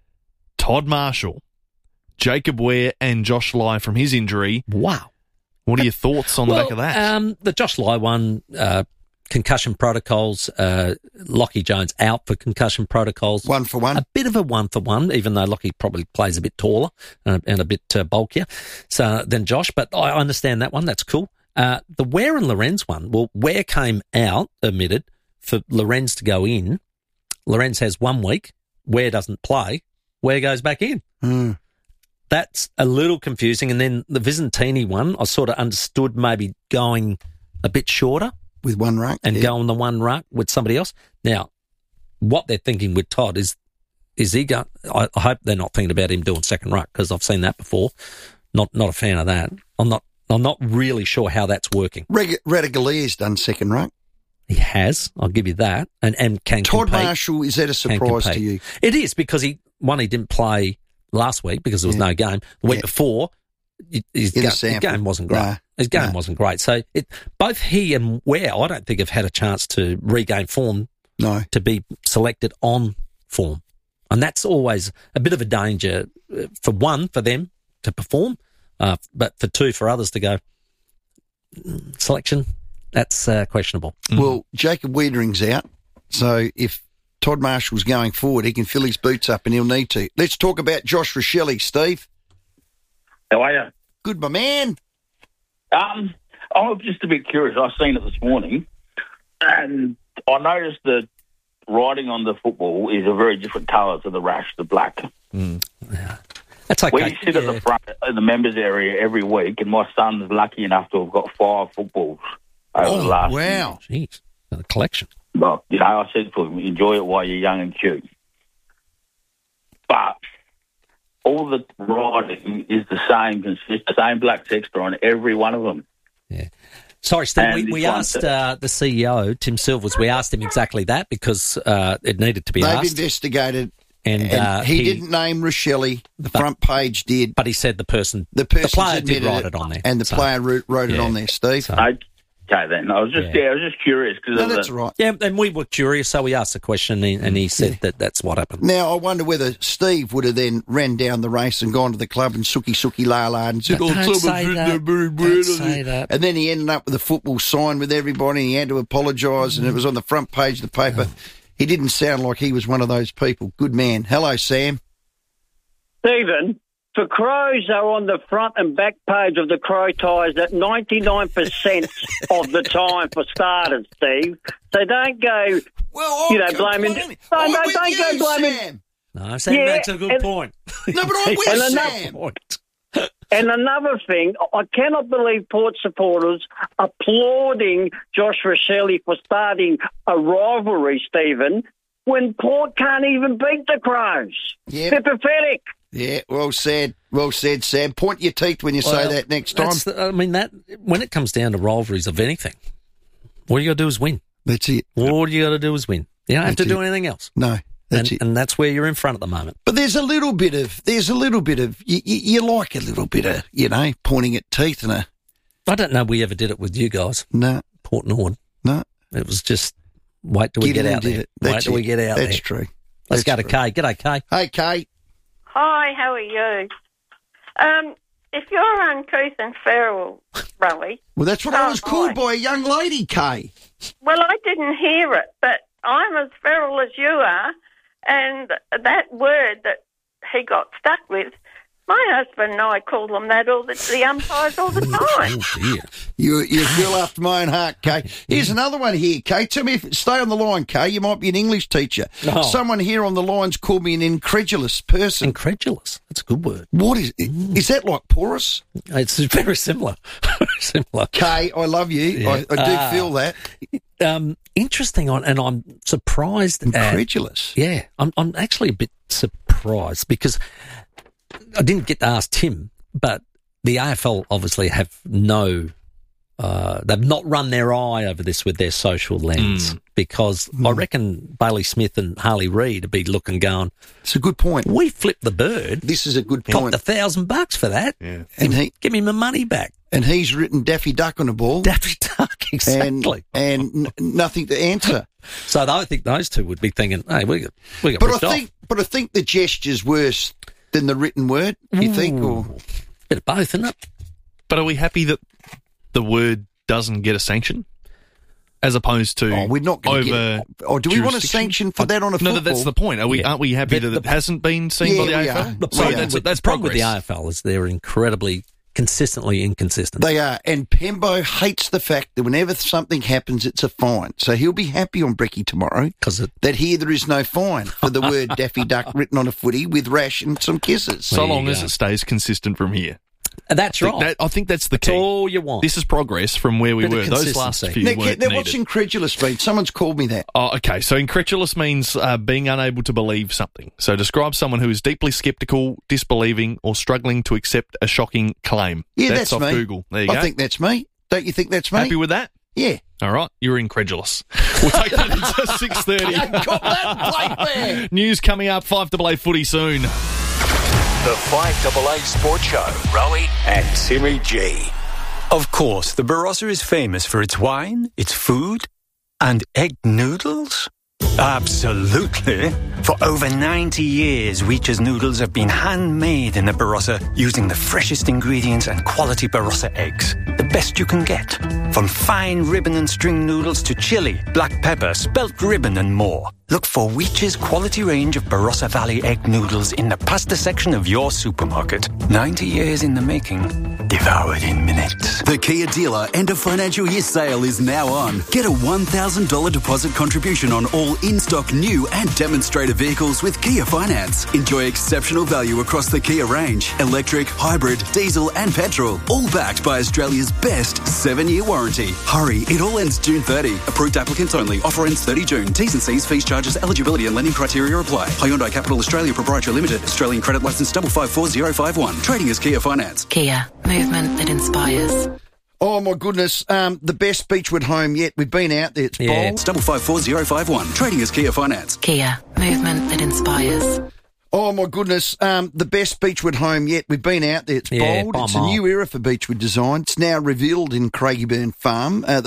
Todd Marshall, Jacob Ware and Josh Lai from his injury. Wow. What are your thoughts on well, the back of that? Um, the Josh Lai one, uh, concussion protocols, uh, Lockie Jones out for concussion protocols. One for one. A bit of a one for one, even though Lockie probably plays a bit taller and, and a bit uh, bulkier so, than Josh, but I understand that one. That's cool. Uh, the Ware and Lorenz one, well, Ware came out, omitted, for Lorenz to go in. Lorenz has one week. Ware doesn't play. Ware goes back in. Mm. That's a little confusing. And then the Vicentini one, I sort of understood maybe going a bit shorter. With one ruck. And yeah. go on the one ruck with somebody else. Now, what they're thinking with Todd is, is he going, I, I hope they're not thinking about him doing second ruck because I've seen that before. Not not a fan of that. I'm not I'm not really sure how that's working. Reg- Radigalier's done second ruck. He has, I'll give you that. And, and can Todd compete. Marshall, is that a Can surprise compete. to you? It is because he, one, he didn't play last week because there was Yeah. no game. The week Yeah. before, his, his, In the ga- his sample. game wasn't great. Nah. His game Nah. wasn't great. So it, both he and Ware, I don't think have had a chance to regain form No. to be selected on form. And that's always a bit of a danger uh, for one, for them to perform. Uh, but for two for others to go, selection, that's uh, questionable. Well, Jacob Wiedering's out, so if Todd Marshall's going forward, he can fill his boots up and he'll need to. Let's talk about Josh Rochelle, Steve. How are you? Good, my man. Um, I'm just a bit curious. I've seen it this morning, and I noticed that writing on the football is a very different colour to the rash, the black. Mm. Yeah. That's okay. We sit yeah. at the front in the members area every week, and my son's lucky enough to have got five footballs over oh, the last wow. year. Jeez, a collection. Well, you know, I said to him, enjoy it while you're young and cute. But all the writing is the same, consist the same black texture on every one of them. Yeah. Sorry, Steve, we, we asked uh, the C E O, Tim Silvers, we asked him exactly that because uh, it needed to be They've asked. They've investigated, and, and uh, he, he didn't name Rochelle. The but, front page did. But he said the person, the, person the player did write it, it on there. And the so, player wrote, wrote yeah. it on there, Steve. So, Okay, then. I was just, yeah, yeah I was just curious. Cause no, of that's the, right. Yeah, and we were curious, so we asked the question, and he, and he said yeah. that that's what happened. Now, I wonder whether Steve would have then ran down the race and gone to the club and sookie sookie la la and said, no, oh, don't say that. Don't say that. And then he ended up with a football sign with everybody, and he had to apologise, and it was on the front page of the paper. Oh. He didn't sound like he was one of those people. Good man. Hello, Sam. Stephen, for Crows are on the front and back page of the Crow Ties at ninety-nine percent of the time for starters, Steve. So don't go, well, you know, blaming... No, no, don't you, go blaming... Sam. No, Sam yeah, makes a good and, point. No, but I'm with and Sam. Another, and another thing, I cannot believe Port supporters applauding Josh Rochelle for starting a rivalry, Stephen, when Port can't even beat the Crows. Yep. They're pathetic. Yeah, well said. Well said, Sam. Point your teeth when you well, say that next time. The, I mean, that when it comes down to rivalries of anything, all you got to do is win. That's it. All you got to do is win. You don't have that's to do it. anything else. No, that's and, it. And that's where you're in front at the moment. But there's a little bit of, there's a little bit of, you, you, you like a little bit of, you know, pointing at teeth and a... I don't know we ever did it with you guys. No. Port Norwood. No. It was just, wait till we get, get out there. Wait till it. we get out that's there. That's true. Let's that's go to true. Kay. G'day, Kay. Hey, Kay. Hi, how are you? Um, if you're uncouth and feral, Rowie... Well, that's what I was called by a young lady, Kay. Well, I didn't hear it, but I'm as feral as you are, and that word that he got stuck with, my husband and I call them that all the, the umpires all the time. Oh, dear. You, you're a girl after my own heart, Kay. Here's another one here, Kay. Tell me, if stay on the line, Kay. You might be an English teacher. Oh. Someone here on the line's called me an incredulous person. Incredulous? That's a good word. What is mm. Is that like porous? It's very similar. similar. Kay, I love you. Yeah. I, I do uh, feel that. Um, interesting, on, and I'm surprised. Incredulous. At, yeah, I'm, I'm actually a bit surprised because I didn't get to ask Tim, but the A F L obviously have no, uh, they've not run their eye over this with their social lens mm. because mm. I reckon Bailey Smith and Harley Reid would be looking going, it's a good point. We flipped the bird. This is a good Copped point. a thousand bucks for that. Yeah. And give, he, give me my money back. And he's written Daffy Duck on the ball. Daffy Duck, exactly. And, and n- nothing to answer. So I think those two would be thinking, hey, we got, we got but ripped I think, off. But I think the gesture's worse than the written word, you Ooh, think? Or bit of both, isn't it? But are we happy that the word doesn't get a sanction? As opposed to oh, we're not over get, or do we want a sanction for that on a football? No, that's the point. Are we? Yeah. Aren't we happy the, that it hasn't been seen yeah, by the A F L? Look, so that's, that's the problem with the A F L is they're incredibly consistently inconsistent. They are, and Pembo hates the fact that whenever something happens, it's a fine. So he'll be happy on Brecky tomorrow because that here there is no fine for the word Daffy Duck written on a footy with rash and some kisses. So long as it stays consistent from here. That's I right. That, I think that's the that's key. all you want. This is progress from where we Bit were. Those last few now, weren't now, needed. what's incredulous mean? Someone's called me that. Oh, okay. So incredulous means uh, being unable to believe something. So describe someone who is deeply sceptical, disbelieving, or struggling to accept a shocking claim. Yeah, that's, that's off me. Google. There you I go. I think that's me. Don't you think that's me? Happy with that? Yeah. All right. You're incredulous. We'll take that into six thirty. Got that plate there. News coming up. five double A footy soon. The five double A Sports Show, Rowie and Timmy G. Of course, the Barossa is famous for its wine, its food, and egg noodles. Absolutely. For over ninety years, Weech's noodles have been handmade in the Barossa using the freshest ingredients and quality Barossa eggs. The best you can get. From fine ribbon and string noodles to chili, black pepper, spelt ribbon and more. Look for Weech's quality range of Barossa Valley egg noodles in the pasta section of your supermarket. ninety years in the making, devoured in minutes. The Kia dealer end of financial year sale is now on. Get a one thousand dollars deposit contribution on all in-stock new and demonstrator vehicles with Kia Finance. Enjoy exceptional value across the Kia range. Electric, hybrid, diesel and petrol. All backed by Australia's best seven-year warranty. Hurry, it all ends June thirtieth. Approved applicants only. Offer ends thirtieth June. T's and C's, fees, charges, eligibility and lending criteria apply. Hyundai Capital Australia Proprietary Limited. Australian credit licence five five four zero five one. Trading as Kia Finance. Kia. Movement that inspires. Oh, my goodness. Um, the best Beechwood home yet. We've been out there. It's Yeah. bold. Double five four zero five one. Trading as Kia Finance. Kia. Movement that inspires. Oh, my goodness. Um, the best Beechwood home yet. We've been out there. It's Yeah, bold. by a It's a mile. new era for Beechwood design. It's now revealed in Craigieburn Farm. Uh,